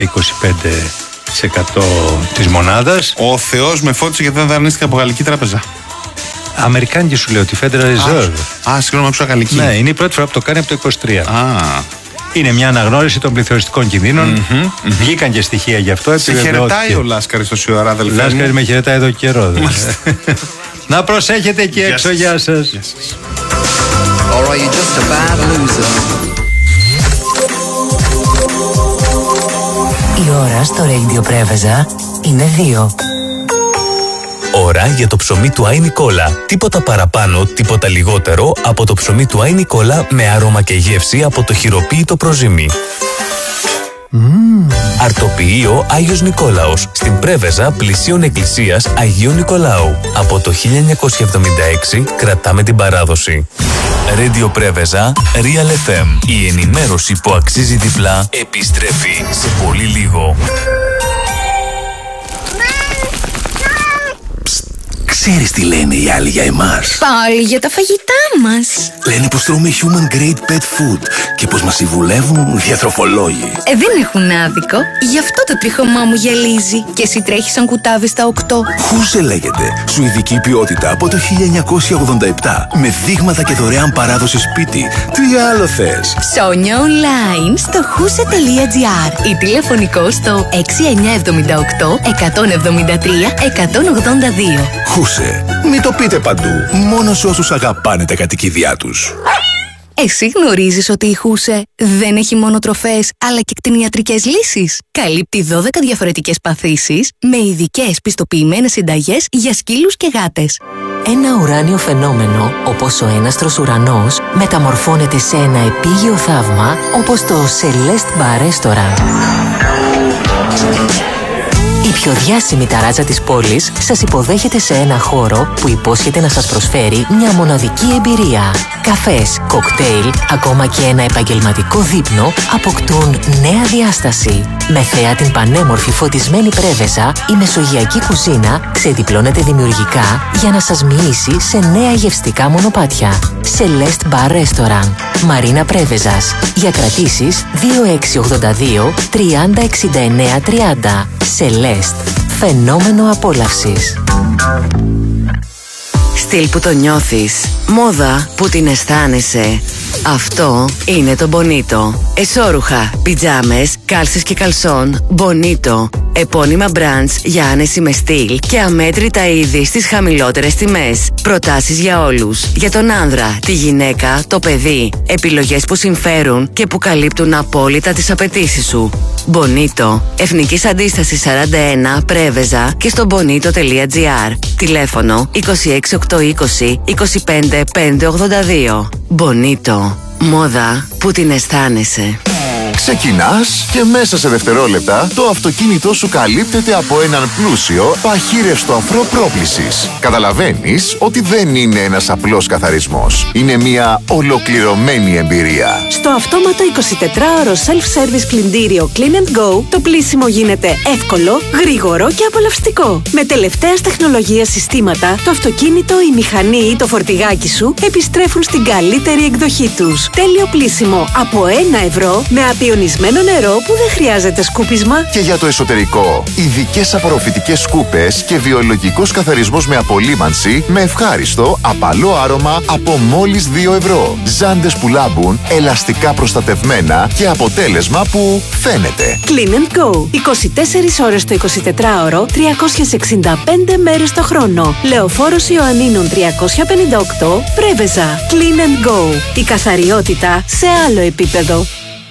25% της μονάδας. Ο Θεός με φώτισε γιατί δεν δανείστηκα από γαλλική τράπεζα. Αμερικάνικη σου λέω, τη Federal Reserve. Συγγνώμη, άκουσα γαλλική. Ναι, είναι η πρώτη φορά που το κάνει από το 23. Είναι μια αναγνώριση των πληθωριστικών κινδύνων. Βγήκαν και στοιχεία γι' αυτό. Σε χαιρετάει ο Λάσκαρης τόση ώρα, αδελφέ. Ο Λάσκαρης με χαιρετάει εδώ καιρό. Να προσέχετε εκεί έξω, γεια σας. Η ώρα στο Radio Πρέβεζα είναι 2. Ώρα για το ψωμί του Άι Νικόλα. Τίποτα παραπάνω, τίποτα λιγότερο από το ψωμί του Άι Νικόλα με άρωμα και γεύση από το χειροποίητο προζύμι. Αρτοποιείο Άγιος Νικόλαος στην Πρέβεζα πλησίων εκκλησίας Αγίου Νικολάου. Από το 1976 κρατάμε την παράδοση. Radio Πρέβεζα, Real FM. Η ενημέρωση που αξίζει διπλά επιστρέφει σε πολύ λίγο. Ξέρεις τι λένε οι άλλοι για εμάς? Πάλι για τα φαγητά μας. Λένε πως τρώμε human grade pet food και πως μας συμβουλεύουν διατροφολόγοι. Δεν έχουν άδικο. Γι' αυτό το τρίχωμά μου γυαλίζει. Και εσύ τρέχεις σαν κουτάβι στα 8. Χούσε λέγεται. Σουηδική ποιότητα από το 1987. Με δείγματα και δωρεάν παράδοση σπίτι. Τι άλλο θες? Ψώνια online στο huse.gr ή τηλεφωνικό στο 6978 173 182. Χούσε. Μην το πείτε παντού. Μόνο σε όσους αγαπάνε τα κατοικίδια τους. Εσύ γνωρίζεις ότι η Χούσε δεν έχει μόνο τροφές, αλλά και κτηνιατρικές λύσεις. Καλύπτει 12 διαφορετικές παθήσεις με ειδικές πιστοποιημένες συνταγές για σκύλους και γάτες. Ένα ουράνιο φαινόμενο, όπως ο έναστρος ουρανός, μεταμορφώνεται σε ένα επίγειο θαύμα, όπως το Celeste Bar Restaurant. Η πιο διάσημη ταράτσα της πόλης σας υποδέχεται σε ένα χώρο που υπόσχεται να σας προσφέρει μια μοναδική εμπειρία. Καφές, κοκτέιλ, ακόμα και ένα επαγγελματικό δείπνο αποκτούν νέα διάσταση. Με θέα την πανέμορφη φωτισμένη Πρέβεζα, η μεσογειακή κουζίνα ξεδιπλώνεται δημιουργικά για να σας μοιήσει σε νέα γευστικά μονοπάτια. Celeste Bar Restaurant, Μαρίνα Πρέβεζας. Για κρατήσεις 2682 30 69 30. Celeste, φαινόμενο απόλαυσης. Στυλ που το νιώθεις, μόδα που την αισθάνεσαι. Αυτό είναι το Bonito. Εσώρουχα, πιτζάμες, κάλσες και καλσόν. Bonito. Επώνυμα brands για άνεση με στυλ και αμέτρητα είδη στις χαμηλότερες τιμές. Προτάσεις για όλους. Για τον άνδρα, τη γυναίκα, το παιδί. Επιλογές που συμφέρουν και που καλύπτουν απόλυτα τις απαιτήσεις σου. Bonito. Εθνικής Αντίστασης 41, Πρέβεζα και στο bonito.gr. Τηλέφωνο 26820 25 582. Bonito. Μόδα που την αισθάνεσαι. Ξεκινάς και μέσα σε δευτερόλεπτα το αυτοκίνητό σου καλύπτεται από έναν πλούσιο παχύρευστο αφρό πρόκλησης. Καταλαβαίνεις ότι δεν είναι ένας απλός καθαρισμός. Είναι μια ολοκληρωμένη εμπειρία. Στο αυτόματο 24ωρο self-service πλυντήριο Clean & Go, το πλύσιμο γίνεται εύκολο, γρήγορο και απολαυστικό. Με τελευταίας τεχνολογίας συστήματα, το αυτοκίνητο, η μηχανή ή το φορτηγάκι σου επιστρέφουν στην καλύτερη εκδοχή τους. Τέλειο πλύσιμο από 1 ευρώ με απειονισμένο νερό που δεν χρειάζεται σκούπισμα. Και για το εσωτερικό, ειδικές απορροφητικές σκούπες και βιολογικός καθαρισμός με απολύμανση με ευχάριστο, απαλό άρωμα από μόλις 2 ευρώ. Ζάντες που λάμπουν, ελαστικά προστατευμένα και αποτέλεσμα που φαίνεται. Clean & Go. 24 ώρες το 24ωρο, 365 μέρες το χρόνο. Λεωφόρος Ιωαννίνων 358, Πρέβεζα. Clean & Go. Η καθαριότητα σε άλλο επίπεδο.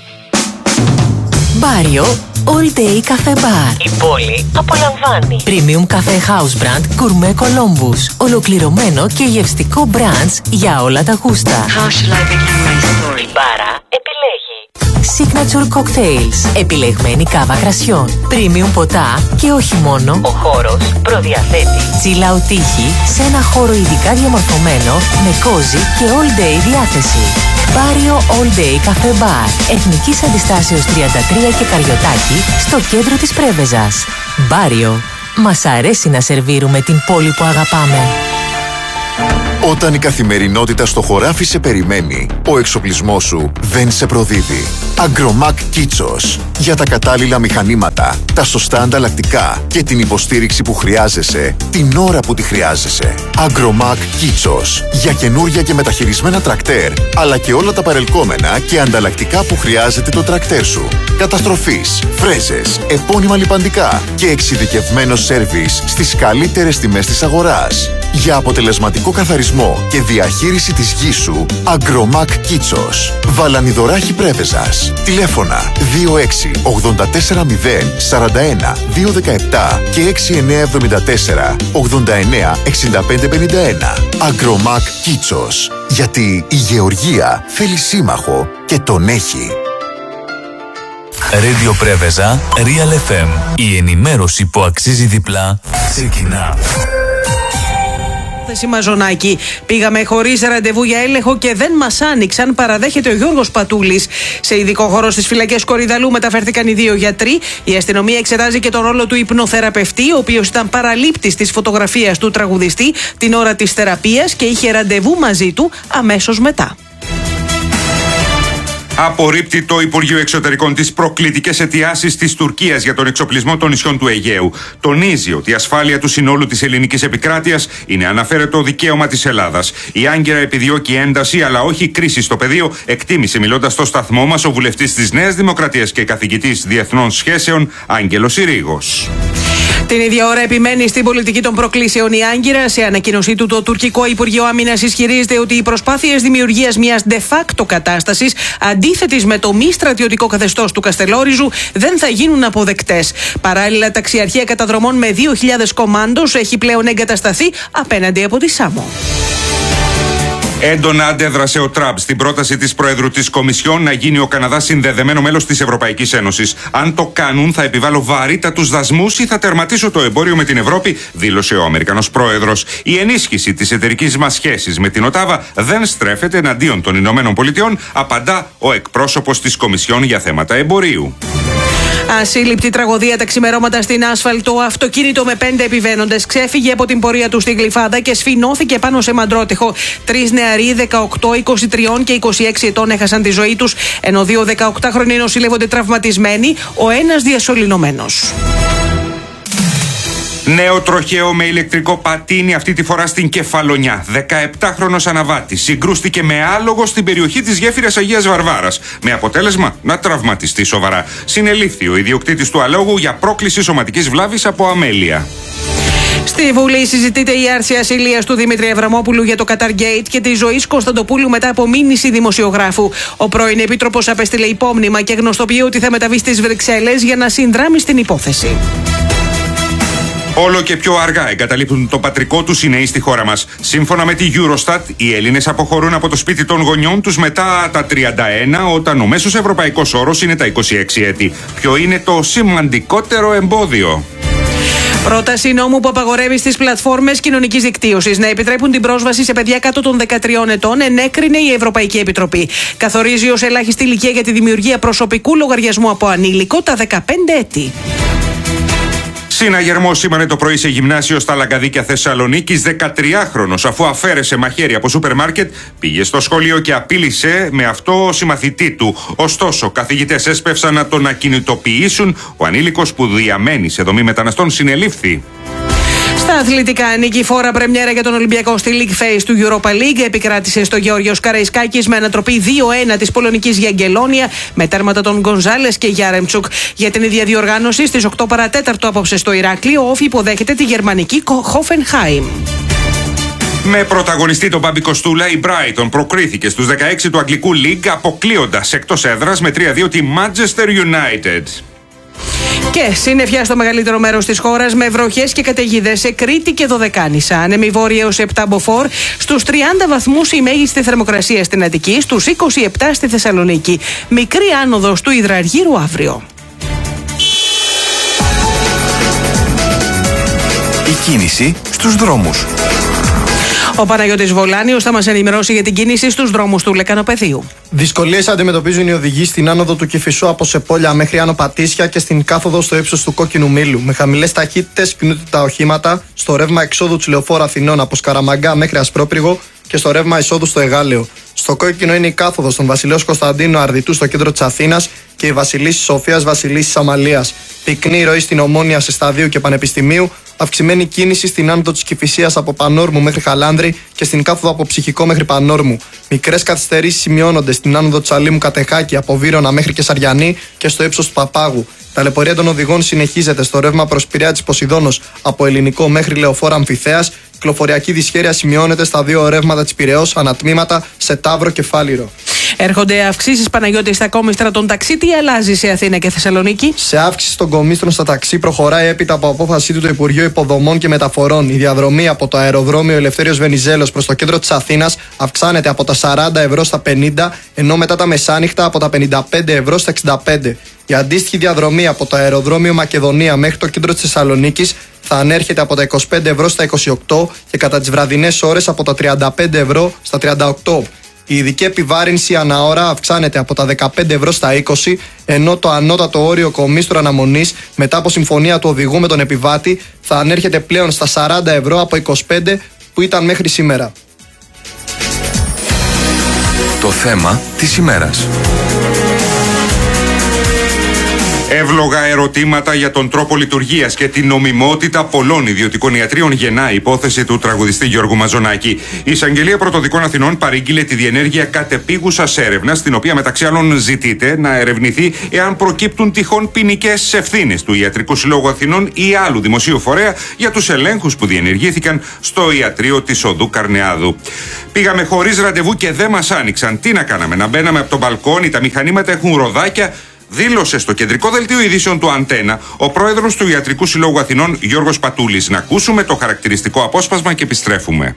Μπάριο All Day Cafe Bar. Η πόλη απολαμβάνει. Premium Cafe House Brand Gourmet Columbus. Ολοκληρωμένο και γευστικό branch για όλα τα γούστα. How shall I begin my story? Η μπάρα επιλέγει Signature Cocktails. Επιλεγμένη κάβα κρασιών. Premium ποτά και όχι μόνο. Ο χώρος προδιαθέτει chill out τύχη σε ένα χώρο ειδικά διαμορφωμένο με cozy και all day διάθεση. Μπάριο All Day Cafe Bar. Εθνικής Αντιστάσεως 33 και Καριωτάκη στο κέντρο της Πρέβεζας. Μπάριο. Μας αρέσει να σερβίρουμε την πόλη που αγαπάμε. Όταν η καθημερινότητα στο χωράφι σε περιμένει, ο εξοπλισμός σου δεν σε προδίδει. Agromac Kitsos. Για τα κατάλληλα μηχανήματα, τα σωστά ανταλλακτικά και την υποστήριξη που χρειάζεσαι, την ώρα που τη χρειάζεσαι. Agromac Kitsos. Για καινούρια και μεταχειρισμένα τρακτέρ, αλλά και όλα τα παρελκόμενα και ανταλλακτικά που χρειάζεται το τρακτέρ σου. Καταστροφής, φρέζες, επώνυμα λιπαντικά και εξειδικευμένο σέρβις στις καλύτερες τιμές της αγοράς. Για αποτελεσματικό καθαρισμό και διαχείριση της γης σου, Agromac Kitsos. Βαλανιδωράχη Πρέβεζας. Τηλέφωνα 26 84 0 41 217 και 6974 89 65 51. Agromac Kitsos. Γιατί η γεωργία θέλει σύμμαχο και τον έχει. Radio Πρέβεζα, Real FM. Η ενημέρωση που αξίζει διπλά ξεκινά. Μαζονάκη. Πήγαμε χωρίς ραντεβού για έλεγχο και δεν μας άνοιξαν, παραδέχεται ο Γιώργος Πατούλης. Σε ειδικό χώρο στις φυλακές Κορυδαλού μεταφέρθηκαν οι 2 γιατροί. Η αστυνομία εξετάζει και τον ρόλο του υπνοθεραπευτή, ο οποίος ήταν παραλήπτης της φωτογραφίας του τραγουδιστή την ώρα της θεραπείας και είχε ραντεβού μαζί του αμέσως μετά. Απορρίπτει το Υπουργείο Εξωτερικών τις προκλητικές αιτιάσεις της Τουρκίας για τον εξοπλισμό των νησιών του Αιγαίου. Τονίζει ότι η ασφάλεια του συνόλου της ελληνικής επικράτειας είναι αναφέρετο δικαίωμα της Ελλάδας. Η Άγκυρα επιδιώκει ένταση, αλλά όχι κρίση στο πεδίο, εκτίμησε μιλώντας στο σταθμό μας ο βουλευτής της Νέας Δημοκρατίας και καθηγητής διεθνών σχέσεων Άγγελος Συρίγος. Την ίδια ώρα επιμένει στην πολιτική των προκλήσεων η Άγκυρα. Σε ανακοίνωσή του, το τουρκικό Υπουργείο Άμυνας ισχυρίζεται ότι οι προσπάθειες δημιουργίας μιας de facto κατάστασης αντίθετης με το μη στρατιωτικό καθεστώς του Καστελόριζου δεν θα γίνουν αποδεκτές. Παράλληλα, ταξιαρχία καταδρομών με 2.000 κομάντος έχει πλέον εγκατασταθεί απέναντι από τη Σάμο. Έντονα αντέδρασε ο Τραμπ στην πρόταση της Προέδρου της Κομισιόν να γίνει ο Καναδάς συνδεδεμένο μέλος της Ευρωπαϊκής Ένωσης. Αν το κάνουν, θα επιβάλλω βαρύτατους δασμούς ή θα τερματίσω το εμπόριο με την Ευρώπη, δήλωσε ο Αμερικανός Πρόεδρος. Η ενίσχυση της εταιρικής μας σχέσης με την Οτάβα δεν στρέφεται εναντίον των Ηνωμένων Πολιτειών, απαντά ο εκπρόσωπος της Κομισιόν για θέματα εμπορίου. Ασύλληπτη τραγωδία τα ξημερώματα στην άσφαλτο. Αυτοκίνητο με 5 επιβαίνοντες ξέφυγε από την πορεία του στη Γλυφάδα και σφινώθηκε πάνω σε μαντρότυχο. 3 νεαροί 18, 23 και 26 ετών έχασαν τη ζωή τους, ενώ 2 18χρονοι νοσηλεύονται τραυματισμένοι, ο ένας διασωληνωμένος. Νέο τροχαίο με ηλεκτρικό πατίνι, αυτή τη φορά στην Κεφαλονιά. 17χρονος αναβάτης συγκρούστηκε με άλογο στην περιοχή της γέφυρας Αγίας Βαρβάρας, με αποτέλεσμα να τραυματιστεί σοβαρά. Συνελήφθη ο ιδιοκτήτης του αλόγου για πρόκληση σωματικής βλάβης από αμέλεια. Στη Βουλή συζητείται η άρση ασυλίας του Δημήτρη Αβραμόπουλου για το Qatargate και τη Ζωής Κωνσταντοπούλου μετά από μήνυση δημοσιογράφου. Ο πρώην Επίτροπος απέστειλε υπόμνημα και γνωστοποιεί ότι θα μεταβεί στις Βρυξέλλες για να συνδράμει στην υπόθεση. Όλο και πιο αργά εγκαταλείπουν το πατρικό τους οι νέοι στη χώρα μας. Σύμφωνα με τη Eurostat, οι Έλληνες αποχωρούν από το σπίτι των γονιών τους μετά τα 31, όταν ο μέσος ευρωπαϊκός όρος είναι τα 26 έτη. Ποιο είναι το σημαντικότερο εμπόδιο? Πρόταση νόμου που απαγορεύει στις πλατφόρμες κοινωνικής δικτύωσης να επιτρέπουν την πρόσβαση σε παιδιά κάτω των 13 ετών ενέκρινε η Ευρωπαϊκή Επιτροπή. Καθορίζει ως ελάχιστη ηλικία για τη δημιουργία προσωπικού λογαριασμού από ανήλικο τα 15 έτη. Συναγερμό σήμανε το πρωί σε γυμνάσιο στα Λαγκαδίκια Θεσσαλονίκης. 13χρονος, αφού αφαίρεσε μαχαίρι από σούπερ μάρκετ, πήγε στο σχολείο και απείλησε με αυτό συμμαθητή του. Ωστόσο, καθηγητές έσπευσαν να τον ακινητοποιήσουν. Ο ανήλικος που διαμένει σε δομή μεταναστών συνελήφθη. Στα αθλητικά, νικηφόρα πρεμιέρα για τον Ολυμπιακό στη League Phase του Europa League επικράτησε στο Γεώργιος Καραϊσκάκης με ανατροπή 2-1 της πολωνικής Γιαγγελόνια με τέρματα των Γκονζάλες και Γιάρεμτσουκ. Για την ίδια διοργάνωση στις 8 παρατέταρτο απόψε στο Ηράκλειο, ο Όφη υποδέχεται τη γερμανική Hoffenheim. Με πρωταγωνιστή τον Μπάμπη Κοστούλα, η Brighton προκρίθηκε στους 16 του Αγγλικού League, αποκλείοντας εκτός έδρας με 3-2 τη Manchester United. Και συννεφιά στο μεγαλύτερο μέρος της χώρας με βροχές και καταιγίδες σε Κρήτη και Δωδεκάνησα. Άνεμη βόρεια έως 7 μποφόρ, στους 30 βαθμούς η μέγιστη θερμοκρασία στην Αττική, στους 27 στη Θεσσαλονίκη. Μικρή άνοδος του Υδραργύρου αύριο. Η κίνηση στους δρόμους. Ο Παναγιώτης Βολάνιος θα μας ενημερώσει για την κίνηση στους δρόμους του Λεκανοπεδίου. Δυσκολίες αντιμετωπίζουν οι οδηγοί στην άνοδο του Κηφισού από Σεπόλια μέχρι Άνω Πατήσια και στην κάθοδο στο ύψος του Κόκκινου Μήλου. Με χαμηλές ταχύτητες κινούνται τα οχήματα στο ρεύμα εξόδου του Λεωφόρου Αθηνών από Σκαραμαγκά μέχρι Ασπρόπριγο και στο ρεύμα εισόδου στο Εγάλεο. Στο κόκκινο είναι η κάθοδος των Βασιλέως Κωνσταντίνου Αρδιτού στο κέντρο της Αθήνας και η Βασιλίσσης Σοφίας Βασιλίσσης Αμαλίας. Πυκνή ροή στην Ομόνια σε Σταδίου και Πανεπιστημίου. Αυξημένη κίνηση στην άνοδο της Κηφισίας από Πανόρμου μέχρι Χαλάνδρη και στην κάθοδο από Ψυχικό μέχρι Πανόρμου. Μικρές καθυστερήσεις σημειώνονται στην άνοδο της Αλήμου Κατεχάκη από Βύρωνα μέχρι Κεσαριανή και στο ύψος του Παπάγου. Ταλαιπωρία των οδηγών συνεχίζεται στο ρεύμα προς Πειραιά της Ποσειδώνος από Ελληνικό μέχρι Λεωφόρα Αμφιθέας. Κυκλοφοριακή δυσχέρεια σημειώνεται στα δύο ρεύματα της Πειραιώς ανατμήματα σε Ταύρο και Φάληρο. Έρχονται αυξήσεις, Παναγιώτη, στα κόμμιστρα των ταξί. Τι αλλάζει σε Αθήνα και Θεσσαλονίκη? Σε αύξηση των κομμίστρων στα ταξί προχωράει έπειτα από απόφασή του το Υπουργείο Υποδομών και Μεταφορών. Η διαδρομή από το αεροδρόμιο Ελευθέριος Βενιζέλος προς το κέντρο της Αθήνας αυξάνεται από τα 40 ευρώ στα 50, ενώ μετά τα μεσάνυχτα από τα 55 ευρώ στα 65. Η αντίστοιχη διαδρομή από το αεροδρόμιο Μακεδονία μέχρι το κέντρο της Θεσσαλονίκης θα ανέρχεται από τα 25 ευρώ στα 28 και κατά τις βραδινές ώρες από τα 35 ευρώ στα 38. Η ειδική επιβάρυνση ανά ώρα αυξάνεται από τα 15 ευρώ στα 20, ενώ το ανώτατο όριο κομμίστρου αναμονής μετά από συμφωνία του οδηγού με τον επιβάτη θα ανέρχεται πλέον στα 40 ευρώ από 25 που ήταν μέχρι σήμερα. Το θέμα της ημέρας. Εύλογα ερωτήματα για τον τρόπο λειτουργίας και την νομιμότητα πολλών ιδιωτικών ιατρίων γεννά η υπόθεση του τραγουδιστή Γιώργου Μαζονάκη. Η Εισαγγελία Πρωτοδικών Αθηνών παρήγγειλε τη διενέργεια κατεπίγουσας έρευνας, στην οποία μεταξύ άλλων ζητείται να ερευνηθεί εάν προκύπτουν τυχόν ποινικές ευθύνες του Ιατρικού Συλλόγου Αθηνών ή άλλου δημοσίου φορέα για τους ελέγχους που διενεργήθηκαν στο ιατρείο της Οδού Καρνεάδου. Πήγαμε χωρίς ραντεβού και δεν μας άνοιξαν. Τι να κάναμε, να μπαίναμε από το μπαλκόνι, τα μηχανήματα έχουν ροδάκια. Δήλωσε στο κεντρικό δελτίο ειδήσεων του Αντένα ο πρόεδρος του Ιατρικού Συλλόγου Αθηνών Γιώργος Πατούλης. Να ακούσουμε το χαρακτηριστικό απόσπασμα και επιστρέφουμε.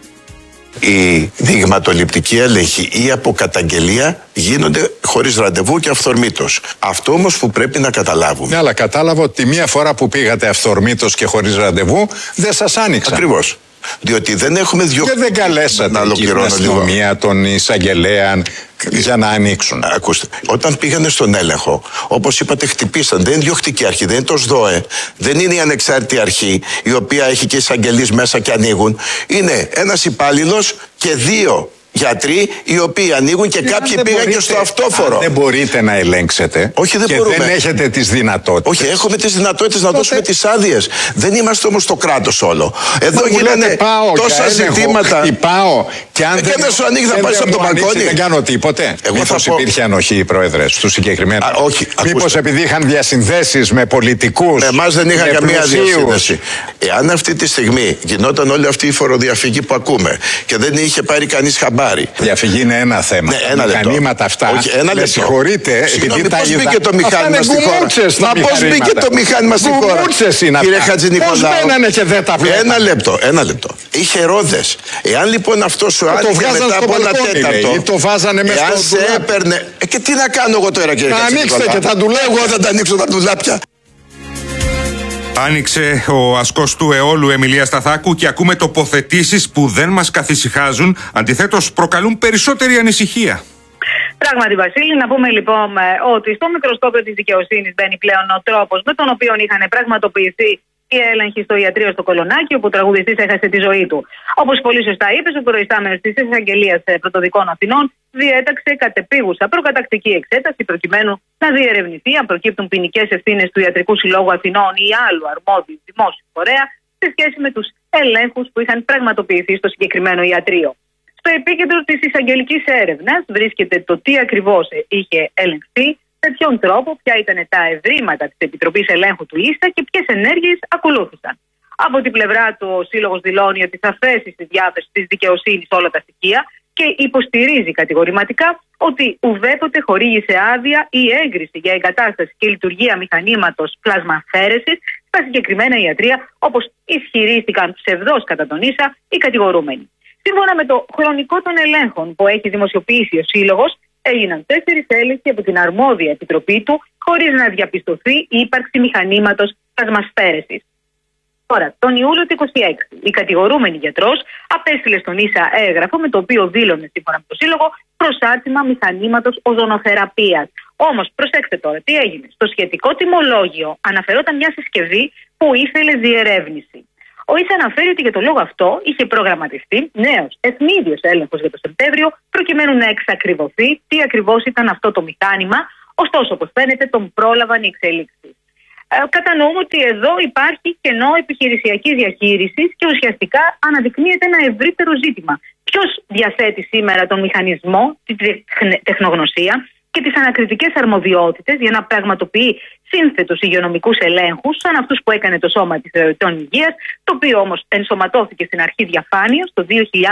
Οι δειγματοληπτικοί έλεγχοι ή από καταγγελία γίνονται χωρίς ραντεβού και αυθορμήτως. Αυτό όμως που πρέπει να καταλάβουμε. Ναι, αλλά κατάλαβα ότι μία φορά που πήγατε αυθορμήτως και χωρίς ραντεβού δεν σας άνοιξαν. Ακριβώς. Διότι δεν έχουμε και δεν καλέσατε την αστυνομία, τον εισαγγελέα για να ανοίξουν. Ακούστε, όταν πήγανε στον έλεγχο, όπως είπατε, χτυπήσαν. Δεν είναι διοκτική αρχή, δεν είναι το ΣΔΟΕ, δεν είναι η ανεξάρτητη αρχή, η οποία έχει και εισαγγελείς μέσα και ανοίγουν. Είναι ένας υπάλληλος και δύο γιατροί οι οποίοι ανοίγουν και κάποιοι πήγαν και στο αυτόφορο. Δεν μπορείτε να ελέγξετε. Όχι, δεν και μπορούμε. Δεν έχετε τις δυνατότητες. Όχι, έχουμε τις δυνατότητες να δώσουμε τις άδειες. Δεν είμαστε όμως το κράτος όλο. Εδώ γίνανε τόσα ζητήματα. Χτυπάω και αν δεν σου ανοίγει θα πάει από το μπαλκόνι. Δεν κάνω τίποτε. Μήπως υπήρχε ανοχή, Πρόεδρε, στους συγκεκριμένους? Όχι. Μήπως επειδή είχαν διασυνδέσεις με πολιτικούς? Με εμάς δεν είχαν καμία διασύνδεση. Εάν αυτή τη στιγμή γινόταν όλη αυτή η φοροδιαφυγή που ακούμε και δεν είχε πάρει κανείς χαμπάρι. Διαφυγή είναι ένα θέμα. Ναι, ένα λεπτό. Μηχανήματα αυτά. Όχι, ένα λεπτό. Με συγχωρείτε. Συγγνώμη, πώς μπήκε το μηχάνημα στη χώρα? Μα πώς μπήκε το μηχάνημα στη χώρα? Κύριε Χατζηνικολάου. Πώς μπαίνανε και δεν τα βλέπανε? Ένα λεπτό. Είχε ρόδες. Εάν λοιπόν αυτό σου άνοιγε μετά από ένα τέταρτο. Το βάζανε μέσα στο ντουλάπ. Εάν σε έπαιρνε. Και τι να κάνω εγώ τώρα, κύριε Χατζηνικολάου? Να ανοίξετε και τα ντουλάπια. Εγώ θα τα ανοίξω τα ντουλάπια. Άνοιξε ο ασκός του αιώλου Εμιλία Σταθάκου και ακούμε τοποθετήσεις που δεν μας καθησυχάζουν, αντιθέτως προκαλούν περισσότερη ανησυχία. Πράγματι, Βασίλη, να πούμε λοιπόν ότι στο μικροσκόπιο της δικαιοσύνης μπαίνει πλέον ο τρόπος με τον οποίο είχαν πραγματοποιηθεί οι έλεγχοι στο ιατρείο στο Κολονάκι, όπου ο τραγουδιστής έχασε τη ζωή του. Όπως πολύ σωστά είπες, ο προϊστάμενος της Εισαγγελίας Πρωτοδικών Αθηνών διέταξε κατεπίγουσα προκατακτική εξέταση προκειμένου να διερευνηθεί αν προκύπτουν ποινικές ευθύνες του Ιατρικού Συλλόγου Αθηνών ή άλλου αρμόδιου δημόσιου φορέα σε σχέση με τους ελέγχους που είχαν πραγματοποιηθεί στο συγκεκριμένο ιατρείο. Στο επίκεντρο της εισαγγελικής έρευνας βρίσκεται το τι ακριβώς είχε ελεγχθεί, με ποιον τρόπο, ποια ήταν τα ευρήματα της Επιτροπής Ελέγχου του ΙΣΤΑ και ποιες ενέργειες ακολούθησαν. Από την πλευρά του, ο Σύλλογος δηλώνει ότι θα θέσει στη διάθεση της δικαιοσύνης όλα τα στοιχεία και υποστηρίζει κατηγορηματικά ότι ουδέποτε χορήγησε άδεια ή έγκριση για εγκατάσταση και λειτουργία μηχανήματος πλασμαφέρεσης στα συγκεκριμένα ιατρεία, όπως ισχυρίστηκαν ψευδώς κατά τον ίσα οι κατηγορούμενοι. Σύμφωνα με το χρονικό των ελέγχων που έχει δημοσιοποιήσει ο Σύλλογος, έγιναν 4 έλεγχοι από την αρμόδια επιτροπή του, χωρίς να διαπιστωθεί η ύπαρξη μηχανήματος πλασμασφαίρεσης. Τώρα, τον Ιούλιο του 26, η κατηγορούμενη γιατρός απέστειλε στον ίσα έγγραφο με το οποίο δήλωνε, σύμφωνα με το Σύλλογο, προσάρτημα μηχανήματος οζονοθεραπείας. Όμως, προσέξτε τώρα, τι έγινε. Στο σχετικό τιμολόγιο αναφερόταν μια συσκευή που ήθελε διερεύνηση. Ο ίσα αναφέρει ότι για τον λόγο αυτό είχε προγραμματιστεί νέος ευνίδιος έλεγχος για το Σεπτέμβριο, προκειμένου να εξακριβωθεί τι ακριβώς ήταν αυτό το μηχάνημα. Ωστόσο, όπως φαίνεται, τον πρόλαβαν οι εξελίξεις. Κατανοούμε ότι εδώ υπάρχει κενό επιχειρησιακής διαχείρισης και ουσιαστικά αναδεικνύεται ένα ευρύτερο ζήτημα. Ποιος διαθέτει σήμερα τον μηχανισμό, τη τεχνογνωσία και τις ανακριτικές αρμοδιότητες για να πραγματοποιεί σύνθετους υγειονομικούς ελέγχους, σαν αυτούς που έκανε το Σώμα Επιθεωρητών Υγείας, το οποίο όμως ενσωματώθηκε στην αρχή διαφάνειας το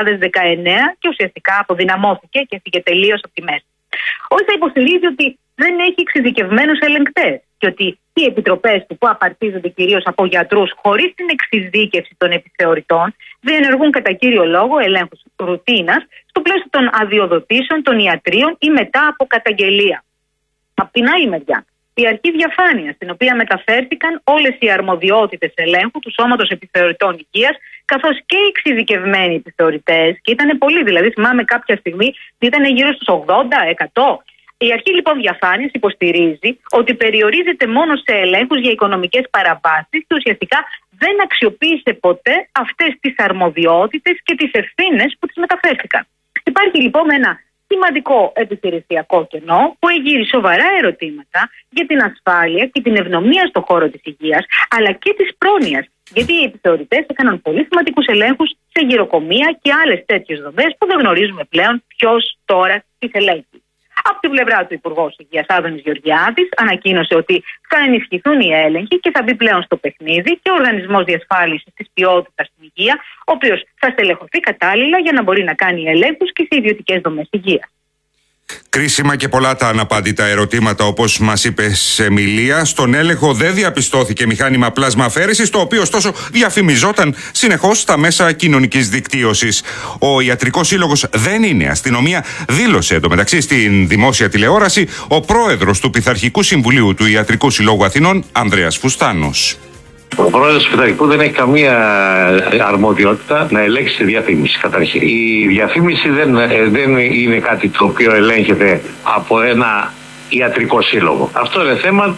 2019 και ουσιαστικά αποδυναμώθηκε και έφυγε τελείως από τη μέση. Ο ΙΣΑ υποστηρίζει ότι δεν έχει εξειδικευμένους ελεγκτές και ότι οι επιτροπές του, που απαρτίζονται κυρίως από γιατρούς χωρίς την εξειδίκευση των επιθεωρητών, διενεργούν κατά κύριο λόγο ελέγχους ρουτίνας στο πλαίσιο των αδειοδοτήσεων των ιατρίων ή μετά από καταγγελία. Απ' την άλλη μεριά, η αρχή διαφάνειας, στην οποία μεταφέρθηκαν όλες οι αρμοδιότητες ελέγχου του Σώματος Επιθεωρητών Υγείας, καθώς και οι εξειδικευμένοι επιθεωρητές, και ήταν πολλοί, δηλαδή θυμάμαι κάποια στιγμή ήταν γύρω στους 80-100. Η αρχή λοιπόν διαφάνειας υποστηρίζει ότι περιορίζεται μόνο σε ελέγχους για οικονομικές παραβάσεις και ουσιαστικά δεν αξιοποίησε ποτέ αυτές τις αρμοδιότητες και τις ευθύνες που τις μεταφέρθηκαν. Υπάρχει λοιπόν ένα σημαντικό επιχειρησιακό κενό που εγείρει σοβαρά ερωτήματα για την ασφάλεια και την ευνομία στον χώρο της υγείας, αλλά και της πρόνοιας. Γιατί οι επιθεωρητές έκαναν πολύ σημαντικούς ελέγχους σε γυροκομεία και άλλες τέτοιες δομές που δεν γνωρίζουμε πλέον ποιος τώρα τις ελέγχει. Από την πλευρά του Υπουργός Υγείας Άδωνης Γεωργιάδης ανακοίνωσε ότι θα ενισχυθούν οι έλεγχοι και θα μπει πλέον στο παιχνίδι και ο Οργανισμός Διασφάλισης της Ποιότητας στην Υγεία, ο οποίος θα στελεχωθεί κατάλληλα για να μπορεί να κάνει ελέγχους και σε ιδιωτικές δομές υγείας. Κρίσιμα και πολλά τα αναπάντητα ερωτήματα, όπως μας είπες, Εμιλία. Στον έλεγχο δεν διαπιστώθηκε μηχάνημα πλάσμα αφαίρεσης, το οποίο ωστόσο διαφημιζόταν συνεχώς στα μέσα κοινωνικής δικτύωσης. Ο Ιατρικός Σύλλογος δεν είναι αστυνομία, δήλωσε εντωμεταξύ στην δημόσια τηλεόραση ο πρόεδρος του Πειθαρχικού Συμβουλίου του Ιατρικού Συλλόγου Αθηνών, Ανδρέας Φουστάνος. Ο πρόεδρος του Πειθαρχικού δεν έχει καμία αρμοδιότητα να ελέγξει τη διαφήμιση, καταρχήν. Η διαφήμιση δεν είναι κάτι το οποίο ελέγχεται από ένα ιατρικό σύλλογο. Αυτό είναι θέμα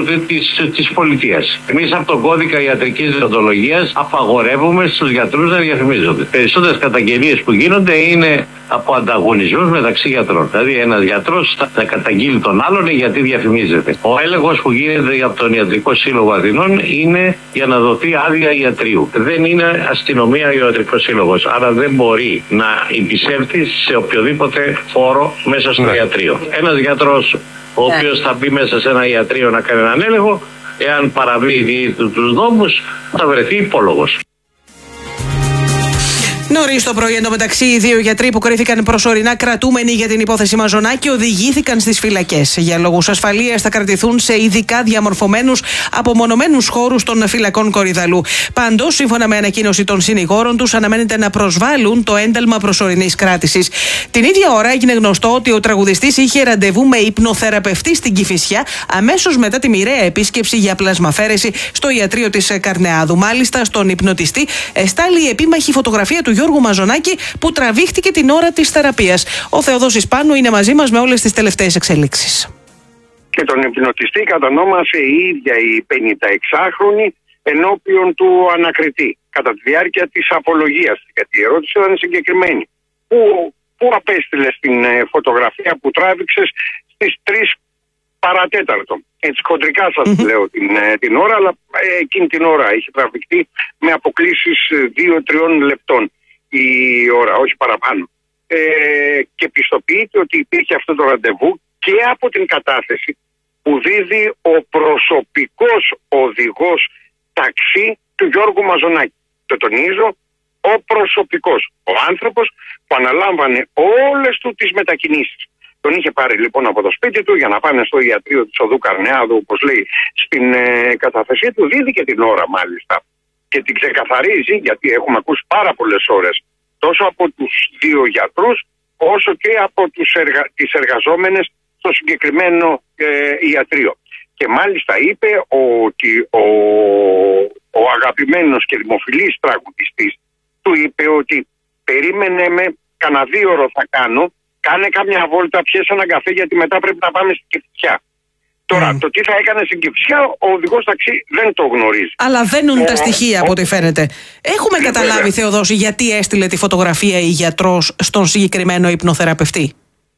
της πολιτείας. Εμείς από τον κώδικα ιατρικής δεοντολογίας απαγορεύουμε στους γιατρούς να διαφημίζονται. Περισσότερες καταγγελίες που γίνονται είναι από ανταγωνισμούς μεταξύ γιατρών. Δηλαδή ένας γιατρός θα καταγγείλει τον άλλον γιατί διαφημίζεται. Ο έλεγχος που γίνεται από τον Ιατρικό Σύλλογο Αθηνών είναι για να δοθεί άδεια ιατρίου. Δεν είναι αστυνομία ο Ιατρικός Σύλλογος, άρα δεν μπορεί να υπησέλθει σε οποιοδήποτε χώρο μέσα στο ιατρείο. Ένας γιατρός ο οποίος θα μπει μέσα σε ένα ιατρείο να κάνει έναν έλεγχο, εάν παραβεί τους νόμους, θα βρεθεί υπόλογος. Νωρίς το πρωί, εντωμεταξύ, οι δύο γιατροί που κρίθηκαν προσωρινά κρατούμενοι για την υπόθεση Μαζονάκη οδηγήθηκαν στις φυλακές. Για λόγους ασφαλείας θα κρατηθούν σε ειδικά διαμορφωμένους απομονωμένους χώρους των φυλακών Κορυδαλού. Πάντως, σύμφωνα με ανακοίνωση των συνηγόρων τους, αναμένεται να προσβάλλουν το ένταλμα προσωρινής κράτησης. Την ίδια ώρα έγινε γνωστό ότι ο τραγουδιστής είχε ραντεβού με υπνοθεραπευτή στην Κηφισιά αμέσως μετά τη μοιραία επίσκεψη για πλασμαφέρεση στο ιατρείο της Καρνεάδου. Μάλιστα, στον υπνοτιστή εστάλει η επίμαχη φωτογραφία του Γιώργου Μαζονάκη που τραβήχτηκε την ώρα της θεραπείας. Ο Θεοδόσης Πάνου είναι μαζί μας με όλες τις τελευταίες εξελίξεις. Και τον υπνοτιστή κατανόμασε η ίδια η 56χρονη ενώπιον του ανακριτή κατά τη διάρκεια της απολογίας. Γιατί η ερώτηση ήταν συγκεκριμένη. Πού απέστειλε την φωτογραφία που τράβηξες στις 3 παρατέταρτο. Έτσι χοντρικά σας λέω την ώρα, αλλά εκείνη την ώρα έχει τραβηχτεί με αποκλήσεις 2-3 λεπτών η ώρα, όχι παραπάνω. Και πιστοποιείται ότι υπήρχε αυτό το ραντεβού και από την κατάθεση που δίδει ο προσωπικός οδηγός ταξί του Γιώργου Μαζονάκη. Το τονίζω, ο προσωπικός, ο άνθρωπος που αναλάμβανε όλες του τις μετακινήσεις. Τον είχε πάρει λοιπόν από το σπίτι του για να πάνε στο ιατρείο της οδού Καρνεάδου, όπως λέει στην κατάθεσή του, δίδει και την ώρα μάλιστα. Και την ξεκαθαρίζει, γιατί έχουμε ακούσει πάρα πολλές ώρες, τόσο από τους δύο γιατρούς, όσο και από τις εργαζόμενες στο συγκεκριμένο ιατρείο. Και μάλιστα είπε ότι ο αγαπημένος και δημοφιλής τραγουδιστής, του είπε ότι περίμενε με, κανένα 2 ώρο θα κάνω, κάνε κάμια βόλτα, πιέσε έναν καφέ γιατί μετά πρέπει να πάμε στην Κηφισιά. Τώρα, το τι θα έκανε στην Κηφισιά, ο οδηγός ταξί δεν το γνωρίζει. Αλλά βαίνουν τα στοιχεία από ό,τι φαίνεται. Έχουμε καταλάβει, Θεοδόση, γιατί έστειλε τη φωτογραφία η γιατρός στον συγκεκριμένο υπνοθεραπευτή?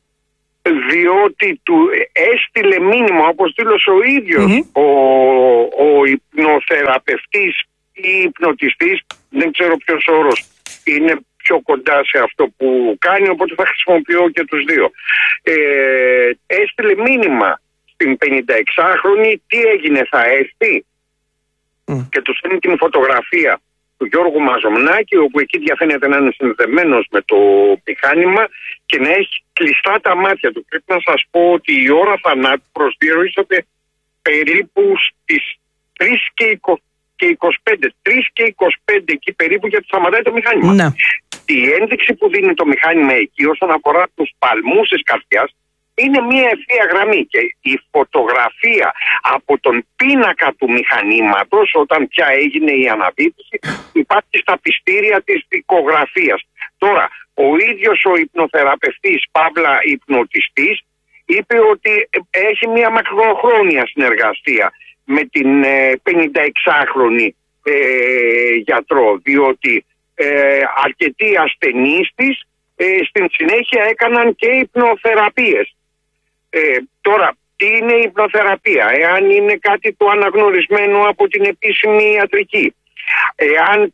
Διότι του έστειλε μήνυμα, όπως δήλωσε ο ίδιος ο υπνοθεραπευτής ή υπνοτιστής, δεν ξέρω ποιος όρος είναι πιο κοντά σε αυτό που κάνει, οπότε θα χρησιμοποιώ και τους δύο. Έστειλε μήνυμα στην 56χρονη, τι έγινε, θα έρθει, και του στέλνει την φωτογραφία του Γιώργου Μαζονάκη, όπου εκεί διαφαίνεται να είναι συνδεμένος με το μηχάνημα και να έχει κλειστά τα μάτια του. Πρέπει να σας πω ότι η ώρα θανάτου προσδιορίζεται περίπου στις 3:25, 3:25 εκεί περίπου, γιατί σταματάει το μηχάνημα. Ναι. Η ένδειξη που δίνει το μηχάνημα εκεί όσον αφορά τους παλμούς της καρδιάς είναι μια ευθεία γραμμή, και η φωτογραφία από τον πίνακα του μηχανήματος, όταν πια έγινε η αναβίβαση, υπάρχει στα πιστήρια της δικογραφίας. Τώρα, ο ίδιος ο υπνοθεραπευτής, παύλα υπνοτιστής, είπε ότι έχει μια μακροχρόνια συνεργασία με την 56χρονη γιατρό, διότι αρκετοί ασθενείς της στην συνέχεια έκαναν και υπνοθεραπείες. Τώρα, τι είναι η υπνοθεραπεία, εάν είναι κάτι το αναγνωρισμένο από την επίσημη ιατρική, εάν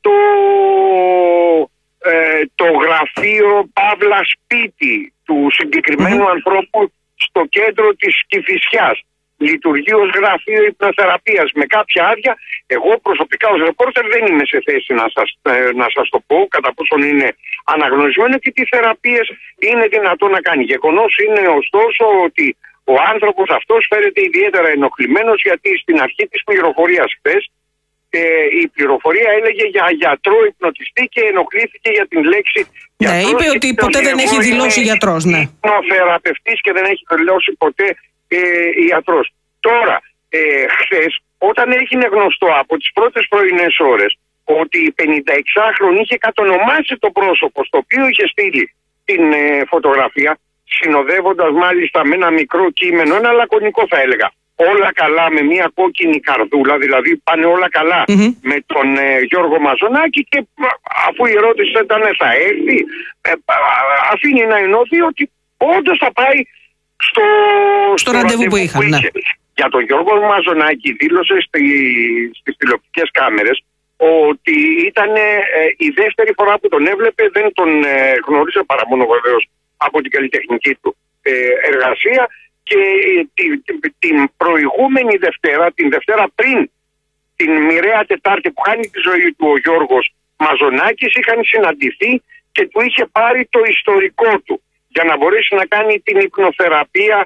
το γραφείο παύλα σπίτι του συγκεκριμένου ανθρώπου στο κέντρο της Κηφισιάς λειτουργεί ως γραφείο υπνοθεραπείας με κάποια άδεια, εγώ προσωπικά ως ρεπόρτερ δεν είμαι σε θέση να σας το πω κατά πόσον είναι αναγνωρισμένο και τι θεραπείες είναι δυνατόν να κάνει. Γεγονός είναι ωστόσο ότι ο άνθρωπος αυτός φέρεται ιδιαίτερα ενοχλημένος, γιατί στην αρχή της πληροφορίας χθες η πληροφορία έλεγε για γιατρό υπνοτιστή και ενοχλήθηκε για την λέξη γιατρός. Ναι, είπε ότι ποτέ δεν έχει δηλώσει γιατρός. Ναι. Υπνοθεραπευτής και δεν έχει δηλώσει ποτέ ιατρός. Τώρα, χθες, όταν έγινε γνωστό από τις πρώτες πρωινές ώρες ότι η 56χρονη είχε κατονομάσει το πρόσωπο στο οποίο είχε στείλει την φωτογραφία, συνοδεύοντας μάλιστα με ένα μικρό κείμενο, ένα λακωνικό θα έλεγα, όλα καλά, με μια κόκκινη καρδούλα, δηλαδή πάνε όλα καλά με τον Γιώργο Μαζονάκη, και αφού η ερώτηση ήταν θα έρθει, αφήνει να εννοεί ότι όντως θα πάει στο ραντεβού που είχαν. Ναι. Για τον Γιώργο Μαζονάκη δήλωσε στις τηλεοπτικές κάμερες ότι ήταν η δεύτερη φορά που τον έβλεπε, δεν τον γνώρισε παρά μόνο βεβαίως από την καλλιτεχνική του εργασία, και την προηγούμενη Δευτέρα, την Δευτέρα πριν την μοιραία Τετάρτη που χάνει τη ζωή του ο Γιώργος Μαζονάκης, είχαν συναντηθεί και του είχε πάρει το ιστορικό του για να μπορέσει να κάνει την υπνοθεραπεία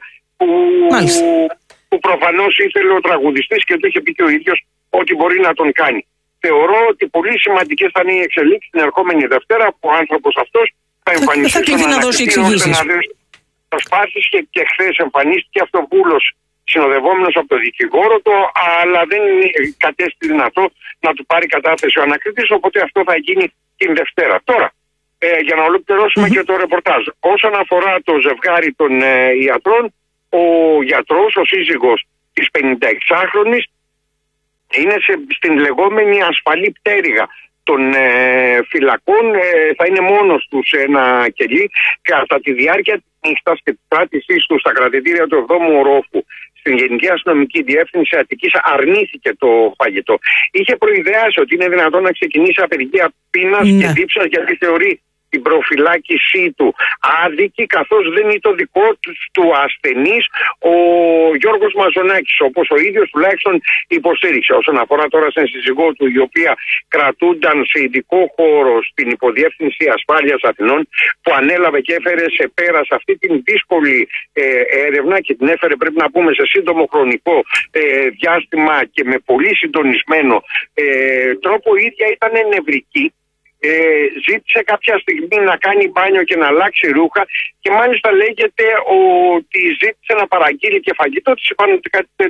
που προφανώς ήθελε ο τραγουδιστής και του είχε πει και ο ίδιος ότι μπορεί να τον κάνει. Θεωρώ ότι πολύ σημαντικές θα είναι οι εξελίξεις την ερχόμενη Δευτέρα, που ο άνθρωπος αυτός θα εμφανιστεί στον ανακριτή προσπάθειες, και χθες εμφανίστηκε αυτοβούλος συνοδευόμενος από τον δικηγόρο του, αλλά δεν κατέστη δυνατό να του πάρει κατάθεση ο ανακριτής, οπότε αυτό θα γίνει την Δευτέρα. Τώρα, για να ολοκληρώσουμε και το ρεπορτάζ. Όσον αφορά το ζευγάρι των ιατρών, ο γιατρός, ο σύζυγος της 56χρονης, είναι στην λεγόμενη ασφαλή πτέρυγα των φυλακών, θα είναι μόνος του σε ένα κελί. Κατά τη διάρκεια της νύχτας και της κράτησής του στα κρατητήρια του 7ου ορόφου στην Γενική Αστυνομική Διεύθυνση Αττικής, αρνήθηκε το φαγητό. Είχε προειδεάσει ότι είναι δυνατόν να ξεκινήσει απεργία πείνας και δίψας, γιατί θεωρεί την προφυλάκησή του άδικη, καθώς δεν είναι το δικό του ασθενής ο Γιώργος Μαζονάκης, όπως ο ίδιος τουλάχιστον υποστήριξε. Όσον αφορά τώρα στην σύζυγό του, η οποία κρατούνταν σε ειδικό χώρο στην Υποδιεύθυνση Ασφάλειας Αθηνών, που ανέλαβε και έφερε σε πέρα σε αυτή την δύσκολη έρευνα, και την έφερε, πρέπει να πούμε, σε σύντομο χρονικό διάστημα και με πολύ συντονισμένο τρόπο, η ίδια ήταν νευρική. Ζήτησε κάποια στιγμή να κάνει μπάνιο και να αλλάξει ρούχα, και μάλιστα λέγεται ότι ζήτησε να παραγγείλει και φαγητό. Της είπαν ότι κάτι τέτοιο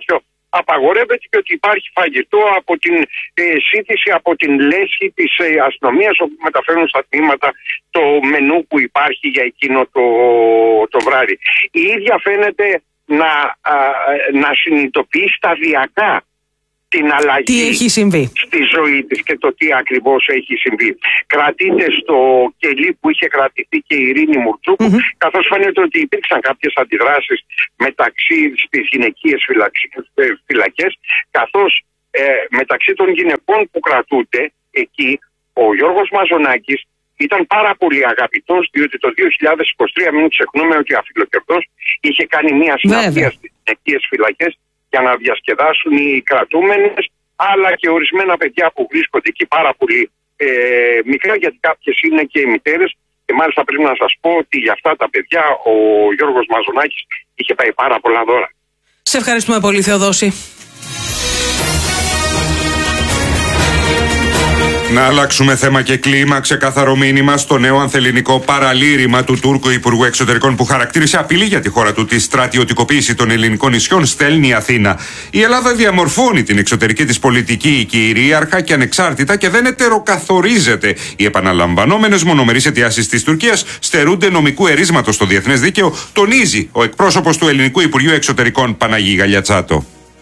απαγορεύεται και ότι υπάρχει φαγητό από την σύντηση, από την λέσχη της αστυνομίας, όπου μεταφέρουν στα τμήματα το μενού που υπάρχει για εκείνο το βράδυ. Η ίδια φαίνεται να συνειδητοποιεί σταδιακά την αλλαγή τι έχει συμβεί στη ζωή της και το τι ακριβώς έχει συμβεί. Κρατείται στο κελί που είχε κρατηθεί και η Ειρήνη Μουρτσούκου, καθώς φαίνεται ότι υπήρξαν κάποιες αντιδράσεις μεταξύ στις γυναικείες φυλακές, καθώς μεταξύ των γυναικών που κρατούνται εκεί, ο Γιώργος Μαζονάκης ήταν πάρα πολύ αγαπητός, διότι το 2023, μην ξεχνούμε ότι ο Αφιλοκερδός είχε κάνει μια συναντία στις γυναικείες φυλακές για να διασκεδάσουν οι κρατούμενες, αλλά και ορισμένα παιδιά που βρίσκονται εκεί πάρα πολύ μικρά, γιατί κάποιες είναι και οι μητέρες. Και μάλιστα πρέπει να σας πω ότι για αυτά τα παιδιά ο Γιώργος Μαζονάκης είχε πάει πάρα πολλά δώρα. Σε ευχαριστούμε πολύ, Θεοδόση. Να αλλάξουμε θέμα και κλίμα. Ξεκάθαρο μήνυμα στο νέο ανθελληνικό παραλήρημα του Τούρκου Υπουργού Εξωτερικών, που χαρακτήρισε απειλή για τη χώρα του τη στρατιωτικοποίηση των ελληνικών νησιών, στέλνει η Αθήνα. Η Ελλάδα διαμορφώνει την εξωτερική της πολιτική κυρίαρχα και ανεξάρτητα και δεν ετεροκαθορίζεται. Οι επαναλαμβανόμενες μονομερείς αιτιάσεις της Τουρκίας στερούνται νομικού ερίσματος στο διεθνές δίκαιο, τονίζει ο εκπρόσωπος του Ελληνικού Υπουργείου Εξωτερικών, Παναγί Γαλιατσάτο.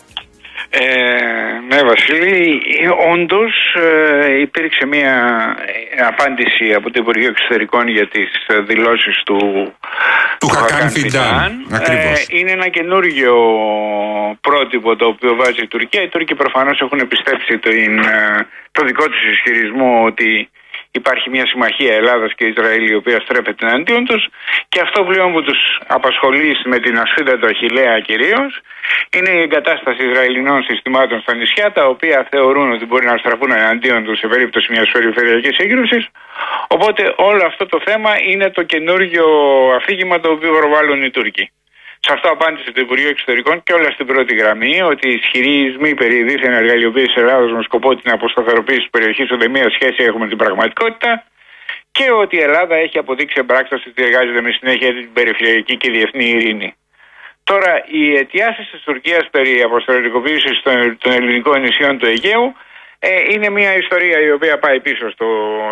Ναι, Βασίλη, όντως υπήρξε μια απάντηση από το Υπουργείο Εξωτερικών για τις δηλώσεις του Χακάν Φιντάν. Είναι ένα καινούργιο πρότυπο το οποίο βάζει η Τουρκία. Οι Τούρκοι προφανώς έχουν πιστέψει το δικό τους ισχυρισμό ότι υπάρχει μια συμμαχία Ελλάδας και Ισραήλ η οποία στρέφεται εναντίον τους, και αυτό πλέον που τους απασχολεί με την ασφίδα του Αχιλλέα κυρίως είναι η εγκατάσταση Ισραηλινών συστημάτων στα νησιά, τα οποία θεωρούν ότι μπορεί να στραφούν εναντίον τους σε περίπτωση μιας περιφερειακής σύγκρουσης. Οπότε όλο αυτό το θέμα είναι το καινούργιο αφήγημα το οποίο προβάλλουν οι Τούρκοι. Σε αυτό απάντησε το Υπουργείο Εξωτερικών και όλα στην πρώτη γραμμή ότι οι ισχυρισμοί περί δίθεν εργαλειοποίησης Ελλάδος με σκοπό την αποσταθεροποίηση της περιοχής ούτε μία σχέση έχουν με την πραγματικότητα, και ότι η Ελλάδα έχει αποδείξει εμπράκτος ότι εργάζεται με συνέχεια την περιφερειακή και διεθνή ειρήνη. Τώρα, οι αιτιάσεις της Τουρκίας περί αποσταθεροποίησης των ελληνικών νησιών του Αιγαίου είναι μια ιστορία η οποία πάει πίσω στο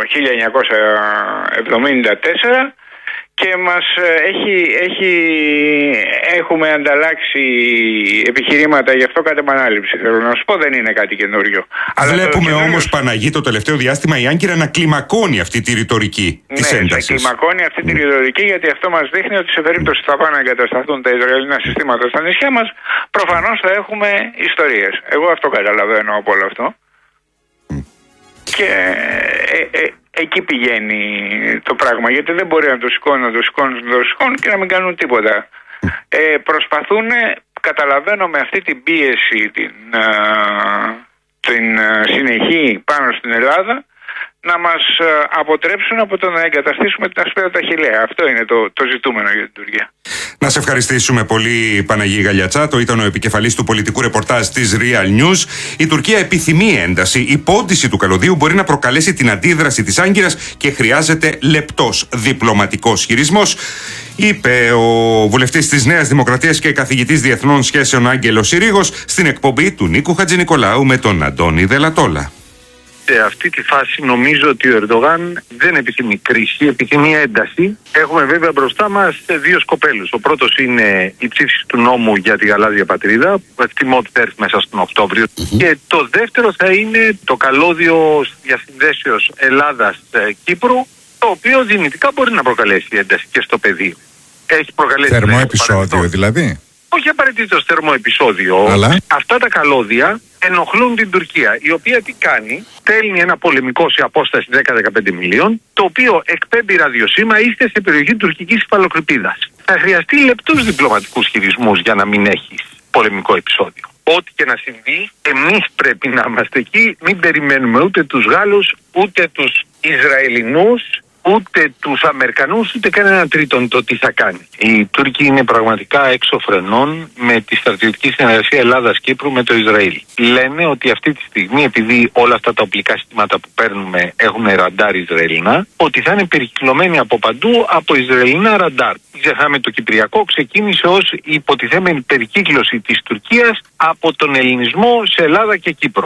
1974. Και μας έχουμε ανταλλάξει επιχειρήματα γι' αυτό κατά επανάληψη. Θέλω να σου πω, δεν είναι κάτι καινούριο. Βλέπουμε όμως, Παναγί, το τελευταίο διάστημα η Άγκυρα να κλιμακώνει αυτή τη ρητορική της έντασης. Ναι, κλιμακώνει αυτή τη ρητορική, γιατί αυτό μας δείχνει ότι σε περίπτωση που θα πάνε να εγκατασταθούν τα Ισραηλινά συστήματα στα νησιά μας, προφανώς θα έχουμε ιστορίες. Εγώ αυτό καταλαβαίνω από όλο αυτό. Και εκεί πηγαίνει το πράγμα, γιατί δεν μπορεί να το σηκώνουν και να μην κάνουν τίποτα. Προσπαθούν, καταλαβαίνω, με αυτή την πίεση την συνεχή πάνω στην Ελλάδα να μας αποτρέψουν από το να εγκαταστήσουμε την ασπίδα του Αχιλλέα. Αυτό είναι το ζητούμενο για την Τουρκία. Να σε ευχαριστήσουμε πολύ, Παναγί Γαλιατσάτο. Ήταν ο επικεφαλής του πολιτικού ρεπορτάζ της Real News. Η Τουρκία επιθυμεί ένταση. Η πόντιση του καλωδίου μπορεί να προκαλέσει την αντίδραση της Άγκυρας και χρειάζεται λεπτός διπλωματικός χειρισμός, είπε ο βουλευτής της Νέας Δημοκρατίας και καθηγητής διεθνών σχέσεων Άγγελος Συρίγος στην εκπομπή του Νίκου Χατζηνικολάου με τον Αντώνη Δελατόλα. Σε αυτή τη φάση νομίζω ότι ο Ερντογάν δεν επιθυμεί κρίση, επιθυμεί ένταση. Έχουμε βέβαια μπροστά μας δύο σκοπέλους. Ο πρώτος είναι η ψήφιση του νόμου για τη γαλάζια πατρίδα, που εκτιμώ ότι θα έρθει μέσα στον Οκτώβριο. Και το δεύτερο θα είναι το καλώδιο διασυνδέσεως Ελλάδας-Κύπρου, το οποίο δυνητικά μπορεί να προκαλέσει ένταση και στο πεδίο. Έχει προκαλέσει. Θερμό επεισόδιο δηλαδή. Όχι απαραίτητο θερμό επεισόδιο. Αλλά αυτά τα καλώδια ενοχλούν την Τουρκία, η οποία τι κάνει? Στέλνει ένα πολεμικό σε απόσταση 10-15 μιλίων, το οποίο εκπέμπει ραδιοσύμα, είστε σε περιοχή τουρκικής υφαλοκρηπίδας. Θα χρειαστεί λεπτούς διπλωματικούς χειρισμούς για να μην έχει πολεμικό επεισόδιο. Ό,τι και να συμβεί, εμείς πρέπει να είμαστε εκεί, μην περιμένουμε ούτε τους Γάλλους, ούτε τους Ισραηλινούς, ούτε τους Αμερικανούς ούτε κανέναν τρίτον το τι θα κάνει. Οι Τούρκοι είναι πραγματικά έξω φρενών με τη στρατιωτική συνεργασία Ελλάδας-Κύπρου με το Ισραήλ. Λένε ότι αυτή τη στιγμή, επειδή όλα αυτά τα οπλικά συστήματα που παίρνουμε έχουν ραντάρ Ισραηλινά, ότι θα είναι περικυκλωμένοι από παντού από Ισραηλινά ραντάρ. Ξεχάμε, το Κυπριακό ξεκίνησε ως υποτιθέμενη περικύκλωση της Τουρκίας από τον ελληνισμό σε Ελλάδα και Κύπρο.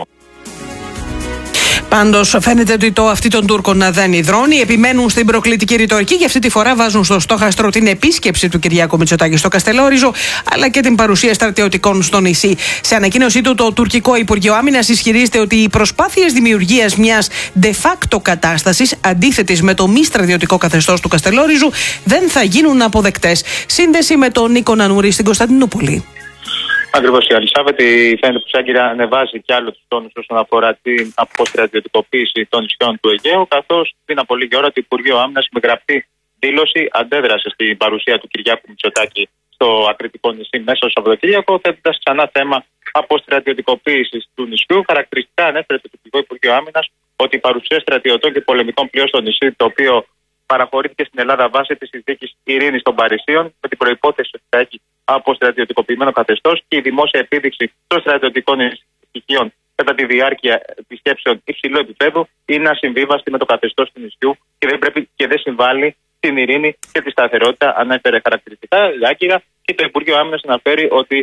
Πάντως φαίνεται ότι το αυτί των Τούρκων δεν υδρώνει. Επιμένουν στην προκλητική ρητορική και αυτή τη φορά βάζουν στο στόχαστρο την επίσκεψη του Κυριάκου Μητσοτάκη στο Καστελόριζο, αλλά και την παρουσία στρατιωτικών στο νησί. Σε ανακοίνωσή του, το τουρκικό Υπουργείο Άμυνας ισχυρίζεται ότι οι προσπάθειες δημιουργίας μιας de facto κατάστασης αντίθετης με το μη στρατιωτικό καθεστώς του Καστελόριζου δεν θα γίνουν αποδεκτές. Σύνδεση με τον Νίκο Νανούρη στην Κωνσταντινούπολη. Ακριβώς, η Αλισάβετ φαίνεται πως η Άγκυρα ανεβάζει κι άλλο τους τόνους όσον αφορά την αποστρατιωτικοποίηση των νησιών του Αιγαίου, καθώς πριν από λίγη ώρα το Υπουργείο Άμυνας με γραπτή δήλωση αντέδρασε στην παρουσία του Κυριάκου Μητσοτάκη στο ακριτικό νησί μέσα στο Σαββατοκύριακο, θέτοντας ξανά θέμα αποστρατιωτικοποίησης του νησιού. Χαρακτηριστικά ανέφερε το τουρκικό Υπουργείο Άμυνας ότι η παρουσία στρατιωτών και πολεμικών πλοίων στο νησί, το οποίο παραχωρήθηκε στην Ελλάδα βάσει της συνθήκης ειρήνης των Παρισίων, με την προϋπόθεση ότι θα έχει αποστρατιωτικοποιημένο καθεστώς, και η δημόσια επίδειξη των στρατιωτικών στοιχείων κατά τη διάρκεια επισκέψεων υψηλού επίπεδου είναι ασυμβίβαστη με το καθεστώς του νησιού και δεν συμβάλλει στην ειρήνη και τη σταθερότητα. Ανέφερε χαρακτηριστικά η Άγκυρα, και το Υπουργείο Άμυνας αναφέρει ότι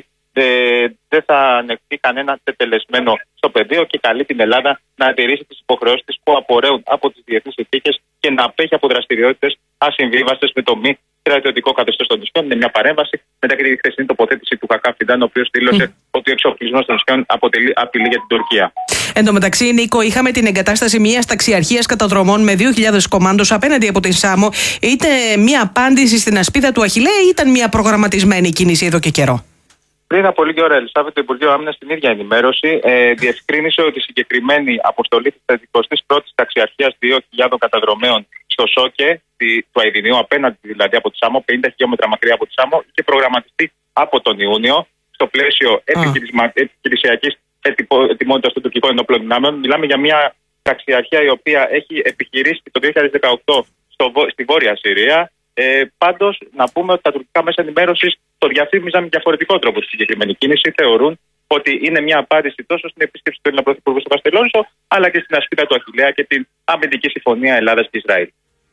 δεν θα ανεχθεί κανένα τετελεσμένο στο πεδίο και καλεί την Ελλάδα να τηρήσει τις υποχρεώσεις της που απορρέουν από τις διεθνείς συνθήκες και να απέχει από δραστηριότητες ασυμβίβαστες με το μη στρατιωτικό καθεστώς των νησιών. Είναι μια παρέμβαση μετά και τη χθεσινή τοποθέτηση του Χακάν Φιντάν, ο οποίος δήλωσε ότι ο εξοπλισμός των νησιών αποτελεί απειλή για την Τουρκία. Εν τω μεταξύ, Νίκο, είχαμε την εγκατάσταση μιας ταξιαρχίας καταδρομών με 2.000 κομμάντος απέναντι από την Σάμο. Είτε μια απάντηση στην ασπίδα του Αχιλλέα, ή ήταν μια προγραμματισμένη κίνηση εδώ και καιρό? Πριν από λίγη ώρα, Ελισάβετ, το Υπουργείο Άμυνας στην ίδια ενημέρωση διευκρίνησε ότι η συγκεκριμένη αποστολή της 31ης Ταξιαρχίας 2.000 καταδρομέων στο Σόκε, του Αιδινίου, απέναντι δηλαδή από τη Σάμο, 50 χιλιόμετρα μακριά από τη Σάμο, είχε προγραμματιστεί από τον Ιούνιο στο πλαίσιο επιχειρησιακής ετοιμότητας των τουρκικών ενόπλων δυνάμεων. Μιλάμε για μια ταξιαρχία η οποία έχει επιχειρήσει το 2018 στη Βόρεια Συρία. Πάντως, να πούμε ότι τα τουρκικά μέσα ενημέρωσης το διαφήμιζαν με διαφορετικό τρόπο τη συγκεκριμένη κίνηση. Θεωρούν ότι είναι μια απάντηση τόσο στην επίσκεψη του Έλληνα Πρωθυπουργού στο Καστελόριζο, αλλά και στην ασπίδα του Αχιλλέα και την αμυντική συμφωνία Ελλάδας και Ισραήλ.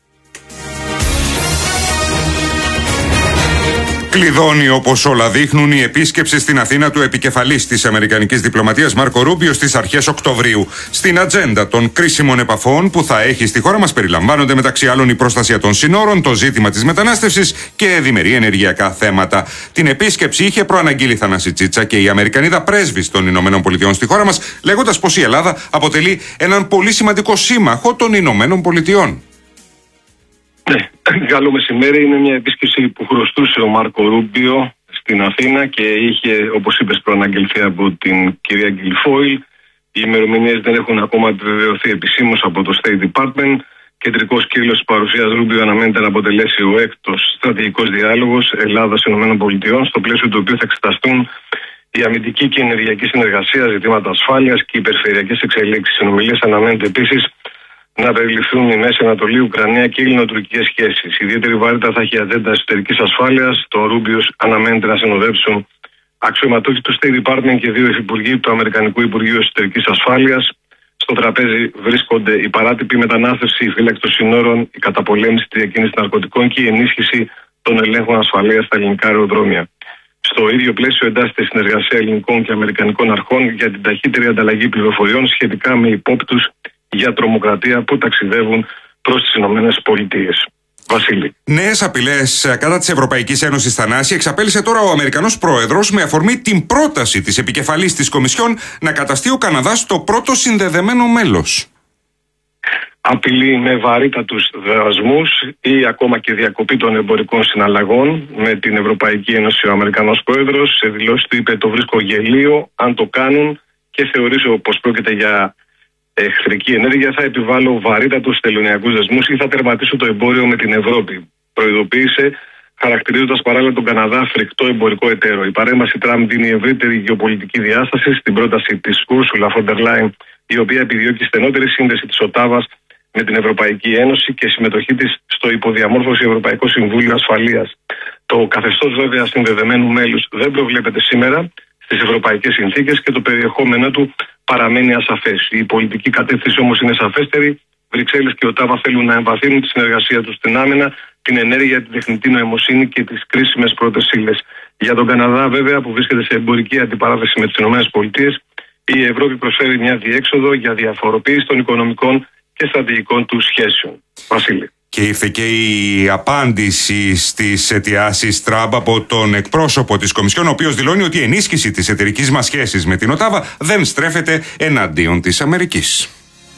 Κλειδώνει, όπως όλα δείχνουν, η επίσκεψη στην Αθήνα του επικεφαλής της Αμερικανικής διπλωματίας Μάρκο Ρούμπιο στις αρχές Οκτωβρίου. Στην ατζέντα των κρίσιμων επαφών που θα έχει στη χώρα μας περιλαμβάνονται μεταξύ άλλων η προστασία των συνόρων, το ζήτημα της μετανάστευσης και διμερεί ενεργειακά θέματα. Την επίσκεψη είχε προαναγγείλει η Θανάση Τσίτσα και η Αμερικανίδα πρέσβης των Ηνωμένων Πολιτειών στη χώρα μας, λέγοντας πως η Ελλάδα αποτελεί έναν πολύ σημαντικό σύμμαχο των Ηνωμένων Πολιτειών. Ναι, καλό μεσημέρι. Είναι μια επίσκεψη που χρωστούσε ο Μάρκο Ρούμπιο στην Αθήνα και είχε, όπως είπες, προαναγγελθεί από την κυρία Γκιλφόιλ. Οι ημερομηνίες δεν έχουν ακόμα επιβεβαιωθεί επισήμως από το State Department. Κεντρικός κύκλος της παρουσίας Ρούμπιο αναμένεται να αποτελέσει ο έκτος στρατηγικός διάλογος Ελλάδας-ΗΠΑ, στο πλαίσιο του οποίου θα εξεταστούν η αμυντική και η ενεργειακή συνεργασία, ζητήματα ασφάλειας και οι περιφερειακές εξελίξεις. Συνομιλίες αναμένεται επίσης να περιληφθούν η Μέση Ανατολή, Ουκρανία και ελληνοτουρκικές σχέσεις. Ιδιαίτερη βαρύτητα θα έχει η ατζέντα εσωτερικής ασφάλειας. Το Ρούμπιο αναμένεται να συνοδεύσουν αξιωματούχοι του State Department και δύο υφυπουργοί του Αμερικανικού Υπουργείου Εσωτερικής Ασφάλειας. Στο τραπέζι βρίσκονται η παράτυπη μετανάστευση, η φύλαξη των συνόρων, η καταπολέμηση της διακίνησης ναρκωτικών και η ενίσχυση των ελέγχων ασφαλείας στα ελληνικά αεροδρόμια. Στο ίδιο πλαίσιο εντάσσεται η συνεργασία ελληνικών και αμερικανικών αρχών για την ταχύτερη ανταλλαγή πληροφοριών σχετικά με υπόπτους για τρομοκρατία που ταξιδεύουν προς τις ΗΠΑ. Βασίλη. Νέες απειλές κατά της Ευρωπαϊκής Ένωσης Θανάση εξαπέλυσε τώρα ο Αμερικανός Πρόεδρος με αφορμή την πρόταση της επικεφαλής της Κομισιόν να καταστεί ο Καναδάς το πρώτο συνδεδεμένο μέλος. Απειλεί με βαρύτατους δασμούς ή ακόμα και διακοπή των εμπορικών συναλλαγών με την Ευρωπαϊκή Ένωση. Ο Αμερικανός Πρόεδρος σε δηλώσεις του είπε: το βρίσκω γελίο αν το κάνουν και θεωρήσω πως πρόκειται για εχθρική ενέργεια. Θα επιβάλλω βαρύτατους τελωνειακούς δεσμούς ή θα τερματίσω το εμπόριο με την Ευρώπη. Προειδοποίησε, χαρακτηρίζοντας παράλληλα τον Καναδά φρικτό εμπορικό εταίρο. Η παρέμβαση Τραμπ δίνει ευρύτερη γεωπολιτική διάσταση στην πρόταση της Ursula von der Leyen, η οποία επιδιώκει στενότερη σύνδεση της Οτάβας με την Ευρωπαϊκή Ένωση και συμμετοχή της στο υποδιαμόρφωση Ευρωπαϊκό Συμβούλιο Ασφαλείας. Το καθεστώς βέβαια συνδεδεμένου μέλους δεν προβλέπεται σήμερα στις ευρωπαϊκές συνθήκες και το περιεχόμενο του παραμένει ασαφές. Η πολιτική κατεύθυνση όμως είναι σαφέστερη. Βρυξέλλες και Οτάβα θέλουν να εμβαθύνουν τη συνεργασία τους στην άμυνα, την ενέργεια, την τεχνητή νοημοσύνη και τις κρίσιμες πρώτες ύλες. Για τον Καναδά, βέβαια, που βρίσκεται σε εμπορική αντιπαράθεση με τις ΗΠΑ, η Ευρώπη προσφέρει μια διέξοδο για διαφοροποίηση των οικονομικών και στρατηγικών του σχέσεων. Βασίλη. Και ήρθε και η απάντηση στις αιτιάσεις Τραμπ από τον εκπρόσωπο της Κομισιόν, ο οποίος δηλώνει ότι η ενίσχυση της εταιρικής μας σχέσης με την Οτάβα δεν στρέφεται εναντίον της Αμερικής.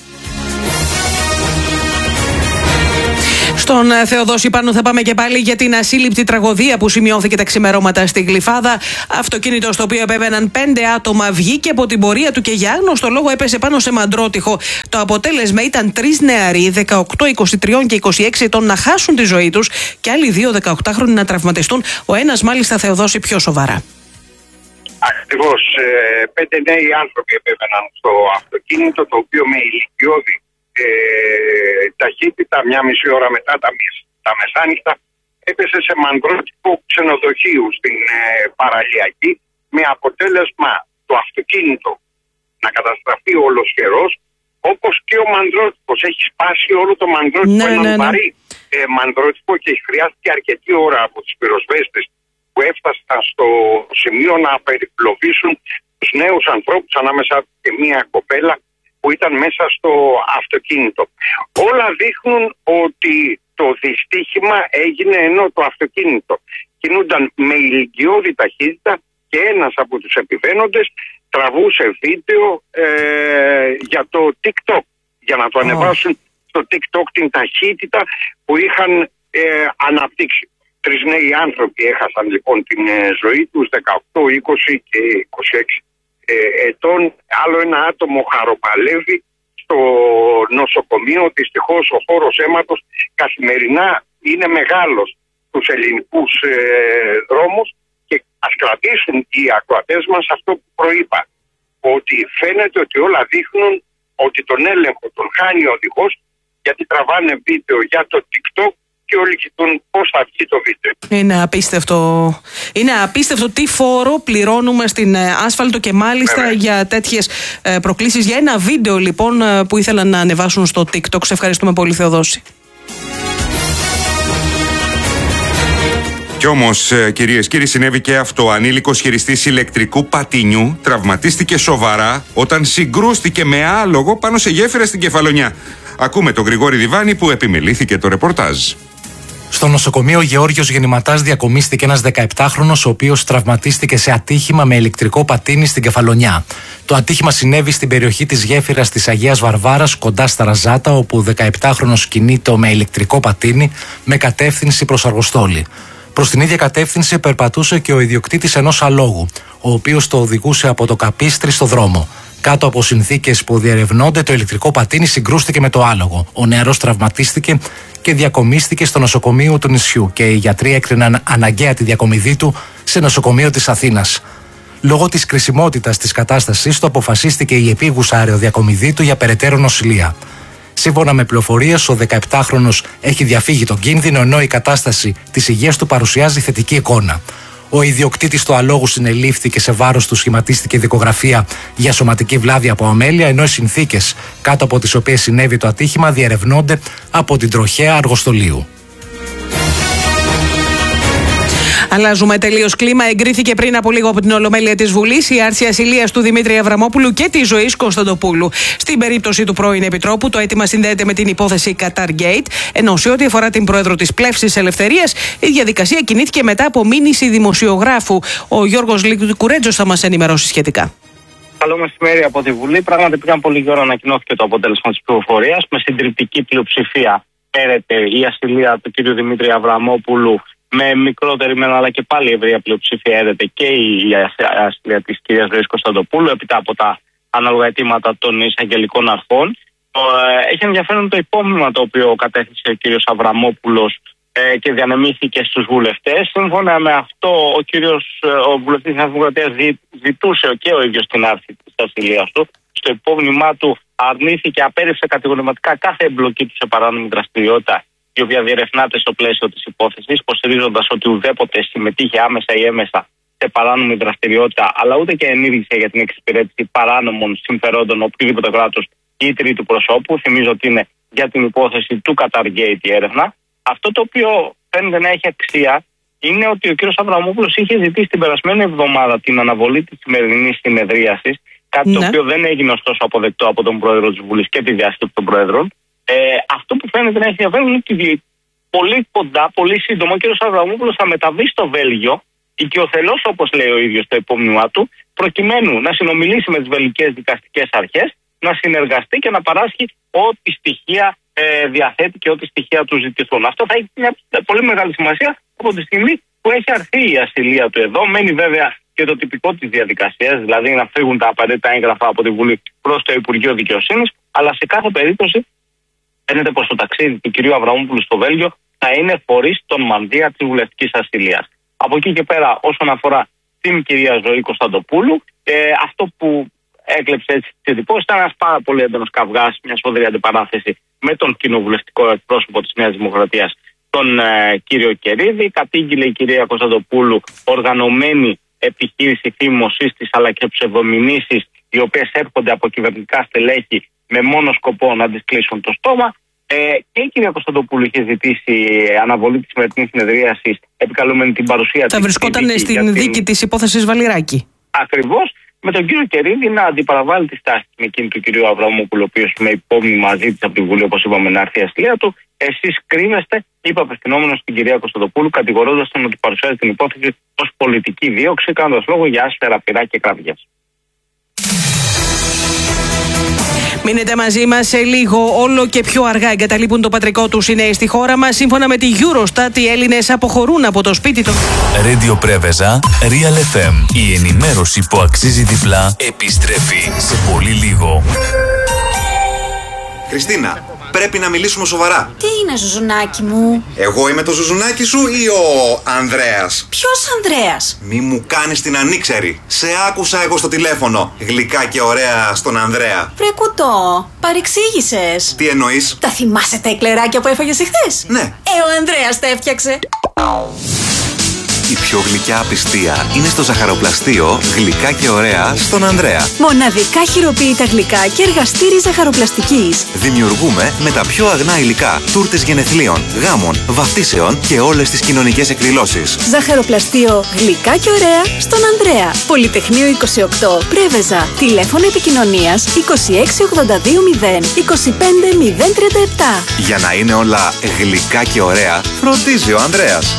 Στον Θεοδόση Πάνου θα πάμε και πάλι για την ασύλληπτη τραγωδία που σημειώθηκε τα ξημερώματα στη Γλυφάδα. Αυτοκίνητο στο οποίο επέβαιναν 5 άτομα βγήκε από την πορεία του και για άγνωστο λόγο έπεσε πάνω σε μαντρότυχο. Το αποτέλεσμα ήταν 3 νεαροί, 18, 23 και 26 ετών, να χάσουν τη ζωή τους και άλλοι 2 18χρονοι να τραυματιστούν. Ο ένας μάλιστα, Θεοδόση, πιο σοβαρά. Ακριβώς. 5 νέοι άνθρωποι επέβαιναν στο αυτοκίνητο, το οποίο με ηλικιώδη ταχύτητα, μια μισή ώρα μετά τα μεσάνυχτα, έπεσε σε μαντρότυπο ξενοδοχείου στην παραλιακή, με αποτέλεσμα το αυτοκίνητο να καταστραφεί ολοσχερός, όπως και ο μαντρότυπος. Έχει σπάσει όλο το μαντρότυπο, βαρύ μαντρότυπο, και χρειάστηκε αρκετή ώρα από τους πυροσβέστες που έφτασαν στο σημείο να περιπλοβήσουν τους νέους ανθρώπους, ανάμεσα και μια κοπέλα που ήταν μέσα στο αυτοκίνητο. Όλα δείχνουν ότι το δυστύχημα έγινε ενώ το αυτοκίνητο κινούνταν με ηλικιώδη ταχύτητα και ένας από τους επιβαίνοντες τραβούσε βίντεο για το TikTok, για να το ανεβάσουν στο TikTok την ταχύτητα που είχαν αναπτύξει. 3 νέοι άνθρωποι έχασαν λοιπόν την ζωή τους, 18, 20 και 26 ετών. Άλλο ένα άτομο χαροπαλεύει στο νοσοκομείο. Δυστυχώς ο χώρος αίματος καθημερινά είναι μεγάλος στους ελληνικούς δρόμους, και ας κρατήσουν οι ακροατές μας αυτό που προείπα, ότι φαίνεται ότι όλα δείχνουν ότι τον έλεγχο τον χάνει ο οδηγός, γιατί τραβάνε βίντεο για το TikTok και όλοι κοιτούν πώς θα βγει το βίντεο. Είναι απίστευτο. Είναι απίστευτο τι φόρο πληρώνουμε στην άσφαλτο, και μάλιστα για τέτοιες προκλήσεις. Για ένα βίντεο λοιπόν που ήθελαν να ανεβάσουν στο TikTok. Σε ευχαριστούμε πολύ, Θεοδόση. Κι όμως, κυρίες και κύριοι, συνέβη και αυτό. Ανήλικος χειριστής ηλεκτρικού πατίνιου τραυματίστηκε σοβαρά όταν συγκρούστηκε με άλογο πάνω σε γέφυρα στην Κεφαλονιά. Ακούμε τον Γρηγόρη Διβάνη που επιμελήθηκε το ρεπορτάζ. Στο νοσοκομείο Γεώργιος Γεννηματάς διακομίστηκε ένας 17χρονος, ο οποίος τραυματίστηκε σε ατύχημα με ηλεκτρικό πατίνι στην Κεφαλονιά. Το ατύχημα συνέβη στην περιοχή της γέφυρας της Αγίας Βαρβάρας, κοντά στα Ραζάτα, όπου ο 17χρονος κινείται με ηλεκτρικό πατίνι με κατεύθυνση προς Αργοστόλη. Προς την ίδια κατεύθυνση περπατούσε και ο ιδιοκτήτης ενός αλόγου, ο οποίος το οδηγούσε από το Καπίστρι στο δρόμο. Κάτω από συνθήκες που διερευνώνται, το ηλεκτρικό πατίνι συγκρούστηκε με το άλογο. Ο νεαρός τραυματίστηκε και διακομίστηκε στο νοσοκομείο του νησιού, και οι γιατροί έκριναν αναγκαία τη διακομιδή του σε νοσοκομείο της Αθήνας. Λόγω της κρισιμότητας της κατάστασης του, αποφασίστηκε η επίγουσα αεροδιακομιδή του για περαιτέρω νοσηλεία. Σύμφωνα με πληροφορίες, ο 17χρονος έχει διαφύγει τον κίνδυνο, ενώ η κατάσταση της υγείας του παρουσιάζει θετική εικόνα. Ο ιδιοκτήτης του αλόγου συνελήφθη και σε βάρος του σχηματίστηκε δικογραφία για σωματική βλάβη από αμέλεια, ενώ οι συνθήκες κάτω από τις οποίες συνέβη το ατύχημα διερευνώνται από την τροχέα Αργοστολίου. Αλλάζουμε τελείως κλίμα. Εγκρίθηκε πριν από λίγο από την Ολομέλεια της Βουλής η άρση ασυλίας του Δημήτρη Αβραμόπουλου και της Ζωής Κωνσταντοπούλου. Στην περίπτωση του πρώην Επιτρόπου, το αίτημα συνδέεται με την υπόθεση Qatargate, ενώ σε ό,τι αφορά την πρόεδρο της Πλεύσης Ελευθερίας, η διαδικασία κινήθηκε μετά από μήνυση δημοσιογράφου. Ο Γιώργος Λικουρέτζος θα μας ενημερώσει σχετικά. Καλό μεσημέρι από τη Βουλή. Πράγματι, πριν από λίγη ώρα ανακοινώθηκε το αποτέλεσμα της ψηφοφορίας. Με συντριπτική πλειοψηφία πέρεται η ασυλία του κ. Δημήτρη Αβραμόπουλου. Με μικρότερη μεν, αλλά και πάλι ευρεία πλειοψηφία έδεται και η ασυλία της κυρίας Ζωής Κωνσταντοπούλου, έπειτα από τα ανάλογα αιτήματα των εισαγγελικών αρχών. Έχει ενδιαφέρον το υπόμνημα το οποίο κατέθεσε ο κύριος Αβραμόπουλος και διανεμήθηκε στους βουλευτές. Σύμφωνα με αυτό, ο βουλευτής της Νέας Δημοκρατίας ζητούσε και ο ίδιος την άρση της ασυλίας του. στο υπόμνημά του αρνήθηκε, απέρριψε κατηγορηματικά κάθε εμπλοκή του σε παράνομη δραστηριότητα, η οποία διερευνάται στο πλαίσιο της υπόθεσης, υποστηρίζοντας ότι ουδέποτε συμμετείχε άμεσα ή έμεσα σε παράνομη δραστηριότητα, αλλά ούτε και ενήργησε για την εξυπηρέτηση παράνομων συμφερόντων οποιοδήποτε κράτους ή τρίτου προσώπου. Θυμίζω ότι είναι για την υπόθεση του Qatargate η έρευνα. Αυτό το οποίο φαίνεται να έχει αξία είναι ότι ο κ. Αβραμόπουλος είχε ζητήσει την περασμένη εβδομάδα την αναβολή της σημερινής συνεδρίασης, κάτι το οποίο δεν έγινε ωστόσο αποδεκτό από τον πρόεδρο της Βουλής και τη διάσκεψη των πρόεδρων. Αυτό που φαίνεται να έχει ενδιαφέρον είναι ότι πολύ κοντά, πολύ σύντομα, ο κ. Αβραμόπουλος θα μεταβεί στο Βέλγιο, οικειοθελώς όπως λέει ο ίδιος στο υπόμνημά του, προκειμένου να συνομιλήσει με τις βελγικές δικαστικές αρχές, να συνεργαστεί και να παράσχει ό,τι στοιχεία διαθέτει και ό,τι στοιχεία του ζητηθούν. Αυτό θα έχει μια πολύ μεγάλη σημασία από τη στιγμή που έχει αρθεί η ασυλία του εδώ. Μένει βέβαια και το τυπικό της διαδικασίας, δηλαδή να φύγουν τα απαραίτητα έγγραφα από τη Βουλή προς το Υπουργείο Δικαιοσύνης, αλλά σε κάθε περίπτωση φαίνεται πως το ταξίδι του κ. Αβραμόπουλου στο Βέλγιο θα είναι φορείς των μανδύα της βουλευτικής ασυλίας. Από εκεί και πέρα, όσον αφορά την κυρία Ζωή Κωνσταντοπούλου, αυτό που έκλεψε τις εντυπώσεις ήταν ένας πάρα πολύ έντονος καυγάς, μια σφοδρή αντιπαράθεση με τον κοινοβουλευτικό εκπρόσωπο της Νέας Δημοκρατίας, τον κύριο Κερίδη. Κατήγγειλε η κυρία Κωνσταντοπούλου οργανωμένη επιχείρηση φήμωσης της αλλά και ψευδομηνήσεις, οι οποίες έρχονται από κυβερνητικά στελέχη με μόνο σκοπό να της κλείσουν το στόμα. Και η κυρία Κωνσταντοπούλου είχε ζητήσει αναβολή της σημερινής συνεδρίασης, επικαλούμενη την παρουσία της. Θα βρισκόταν στην δίκη της υπόθεσης Βαλιράκη. Ακριβώς. Με τον κύριο Κερίδη να αντιπαραβάλει τη στάση με εκείνη του κυρίου Αβραμόπουλου, ο οποίος με υπόμνημα ζήτησε από τη Βουλή, όπως είπαμε, να έρθει η ασυλία του. Εσείς κρίνεστε, είπε απευθυνόμενος στην κυρία Κωνσταντοπούλου, κατηγορώντας τον ότι παρουσιάζει την υπόθεση ως πολιτική δίωξη, κάνοντας λόγο για άσφαιρα πειρά και κραυγές. Μείνετε μαζί μας σε λίγο. Όλο και πιο αργά εγκαταλείπουν το πατρικό τους οι νέοι στη χώρα μας. Σύμφωνα με τη Eurostat, οι Έλληνες αποχωρούν από το σπίτι των. Radio Πρέβεζα, Real FM. Η ενημέρωση που αξίζει διπλά επιστρέφει σε πολύ λίγο. Χριστίνα, πρέπει να μιλήσουμε σοβαρά. Τι είναι, Ζουζουνάκι μου? Εγώ είμαι το Ζουζουνάκι σου ή ο Ανδρέας? Ποιος Ανδρέας? Μη μου κάνεις την ανήξερη. Σε άκουσα εγώ στο τηλέφωνο. Γλυκά και ωραία στον Ανδρέα. Βρε κουτό, παρεξήγησες. Τι εννοείς? Τα θυμάσαι τα εκλεράκια που έφαγες εχθές? Ναι. Ο Ανδρέας τα έφτιαξε. Η πιο γλυκιά απιστία είναι στο ζαχαροπλαστείο Γλυκά και ωραία στον Ανδρέα. Μοναδικά χειροποίητα γλυκά και εργαστήρι ζαχαροπλαστικής. Δημιουργούμε με τα πιο αγνά υλικά τούρτες γενεθλίων, γάμων, βαφτίσεων και όλες τις κοινωνικές εκδηλώσεις. Ζαχαροπλαστείο Γλυκά και ωραία στον Ανδρέα. Πολυτεχνείο 28 Πρέβεζα. Τηλέφωνο επικοινωνίας 26820 25037. Για να είναι όλα γλυκά και ωραία, φροντίζει ο Ανδρέας.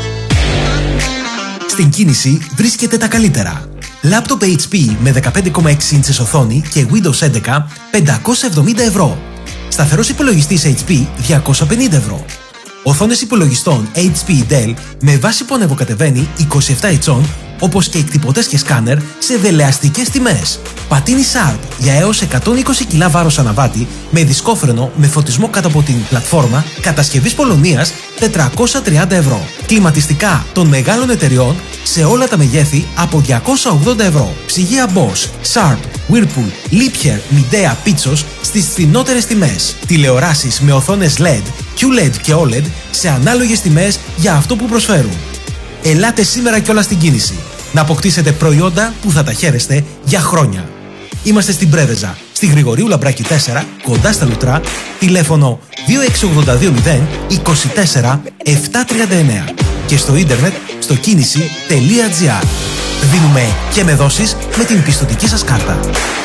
Στην κίνηση βρίσκεται τα καλύτερα. Λάπτοπ HP με 15,6 ίντσες οθόνη και Windows 11 570 ευρώ. Σταθερός υπολογιστής HP 250 ευρώ. Οθόνες υπολογιστών HP Dell με βάση που ανεβοκατεβαίνει 27 ιντσών, όπως και εκτυπωτές και σκάνερ σε δελεαστικές τιμές. Πατίνι Sharp για έως 120 κιλά βάρος αναβάτη με δισκόφρενο με φωτισμό κάτω από την πλατφόρμα κατασκευής Πολωνίας 430 ευρώ. Κλιματιστικά των μεγάλων εταιριών σε όλα τα μεγέθη από 280 ευρώ. Ψυγεία Bosch, Sharp, Whirlpool, Liebherr, Midea, Pitsos στις φθηνότερες τιμές. Τηλεοράσεις με οθόνες LED, QLED και OLED σε ανάλογες τιμές για αυτό που προσφέρουν. Ελάτε σήμερα κιόλας στην κίνηση να αποκτήσετε προϊόντα που θα τα χαίρεστε για χρόνια. Είμαστε στην Πρέβεζα, στη Γρηγορίου Λαμπράκη 4, κοντά στα Λουτρά, τηλέφωνο 26820 24 739 και στο ίντερνετ στο κίνηση.gr. Δίνουμε και με δόσεις με την πιστωτική σας κάρτα.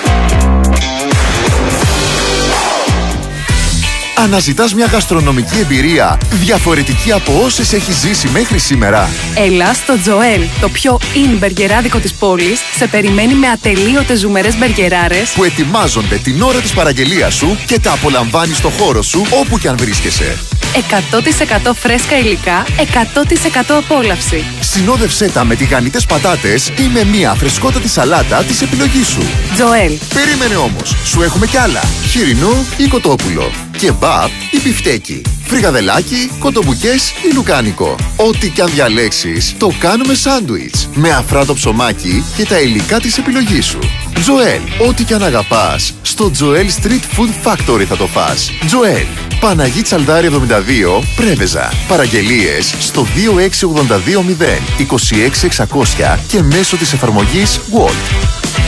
Αναζητάς μια γαστρονομική εμπειρία διαφορετική από όσες έχεις ζήσει μέχρι σήμερα? Έλα στο Τζοέλ, το πιο in μπεργκεράδικο της πόλης, σε περιμένει με ατελείωτες ζουμερές μπεργκεράρες που ετοιμάζονται την ώρα της παραγγελίας σου και τα απολαμβάνεις στο χώρο σου όπου κι αν βρίσκεσαι. 100% φρέσκα υλικά, 100% απόλαυση. Συνόδευσέ τα με τηγανιτές πατάτες ή με μια φρεσκότατη σαλάτα της επιλογής σου. Τζοέλ. Περίμενε όμως, σου έχουμε κι άλλα. Χοιρινό ή κοτόπουλο. Κεμπάπ ή μπιφτέκι. Φρικαδελάκι, κοτομπουκές ή λουκάνικο. Ό,τι κι αν διαλέξεις, το κάνουμε σάντουιτς. Με αφράτο ψωμάκι και τα υλικά της επιλογής σου. Τζοέλ, ό,τι κι αν αγαπάς, στο Τζοέλ Street Food Factory θα το φας. Τζοέλ, Παναγί Τσαλδάρη 72, Πρέβεζα. Παραγγελίες στο 26820 26600 και μέσω της εφαρμογής Wolt.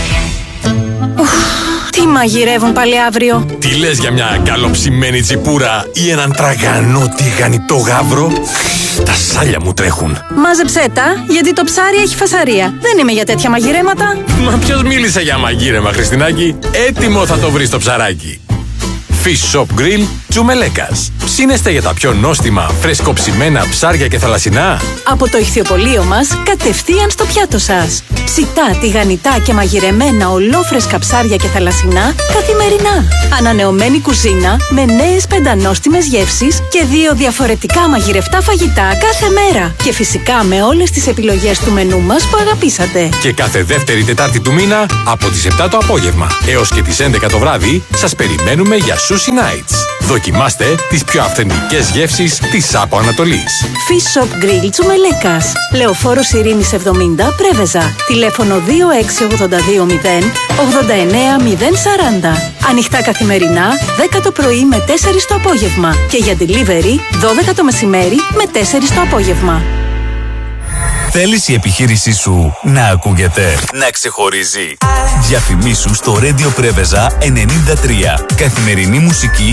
Τι μαγειρεύουν πάλι αύριο? Τι λες για μια καλοψημένη τσιπούρα ή έναν τραγανό τηγανιτό γάβρο? Τα σάλια μου τρέχουν. Μάζεψέ τα, γιατί το ψάρι έχει φασαρία. Δεν είμαι για τέτοια μαγειρέματα. Μα ποιος μίλησε για μαγείρεμα, Χριστινάκη? Έτοιμο θα το βρεις το ψαράκι. Fish Shop Grill Τζουμελέκας. Ψήνεστε για τα πιο νόστιμα, φρεσκοψημένα ψάρια και θαλασσινά? Από το ηχθιοπωλείο μας, κατευθείαν στο πιάτο σας. Ψητά, τηγανιτά και μαγειρεμένα ολόφρεσκα ψάρια και θαλασσινά καθημερινά. Ανανεωμένη κουζίνα με νέες πεντανόστιμες γεύσεις και 2 διαφορετικά μαγειρευτά φαγητά κάθε μέρα. Και φυσικά με όλες τις επιλογές του μενού μας που αγαπήσατε. Και κάθε δεύτερη Τετάρτη του μήνα από τις 7 το απόγευμα έως και τις 11 το βράδυ σας περιμένουμε για Sushi Nights. Δοκιμάστε τις πιο αυθεντικές γεύσεις της Άπο Ανατολής. Fish Shop Grill Τσουμελέκας. Λεωφόρος Ειρήνης 70, Πρέβεζα. Τηλέφωνο 26820 89040. Ανοιχτά καθημερινά, 10 το πρωί με 4 το απόγευμα. Και για delivery, 12 το μεσημέρι με 4 το απόγευμα. Θέλεις η επιχείρησή σου να ακούγεται, να ξεχωρίζει? Διαφημίσου στο Radio Πρέβεζα 93. Καθημερινή μουσική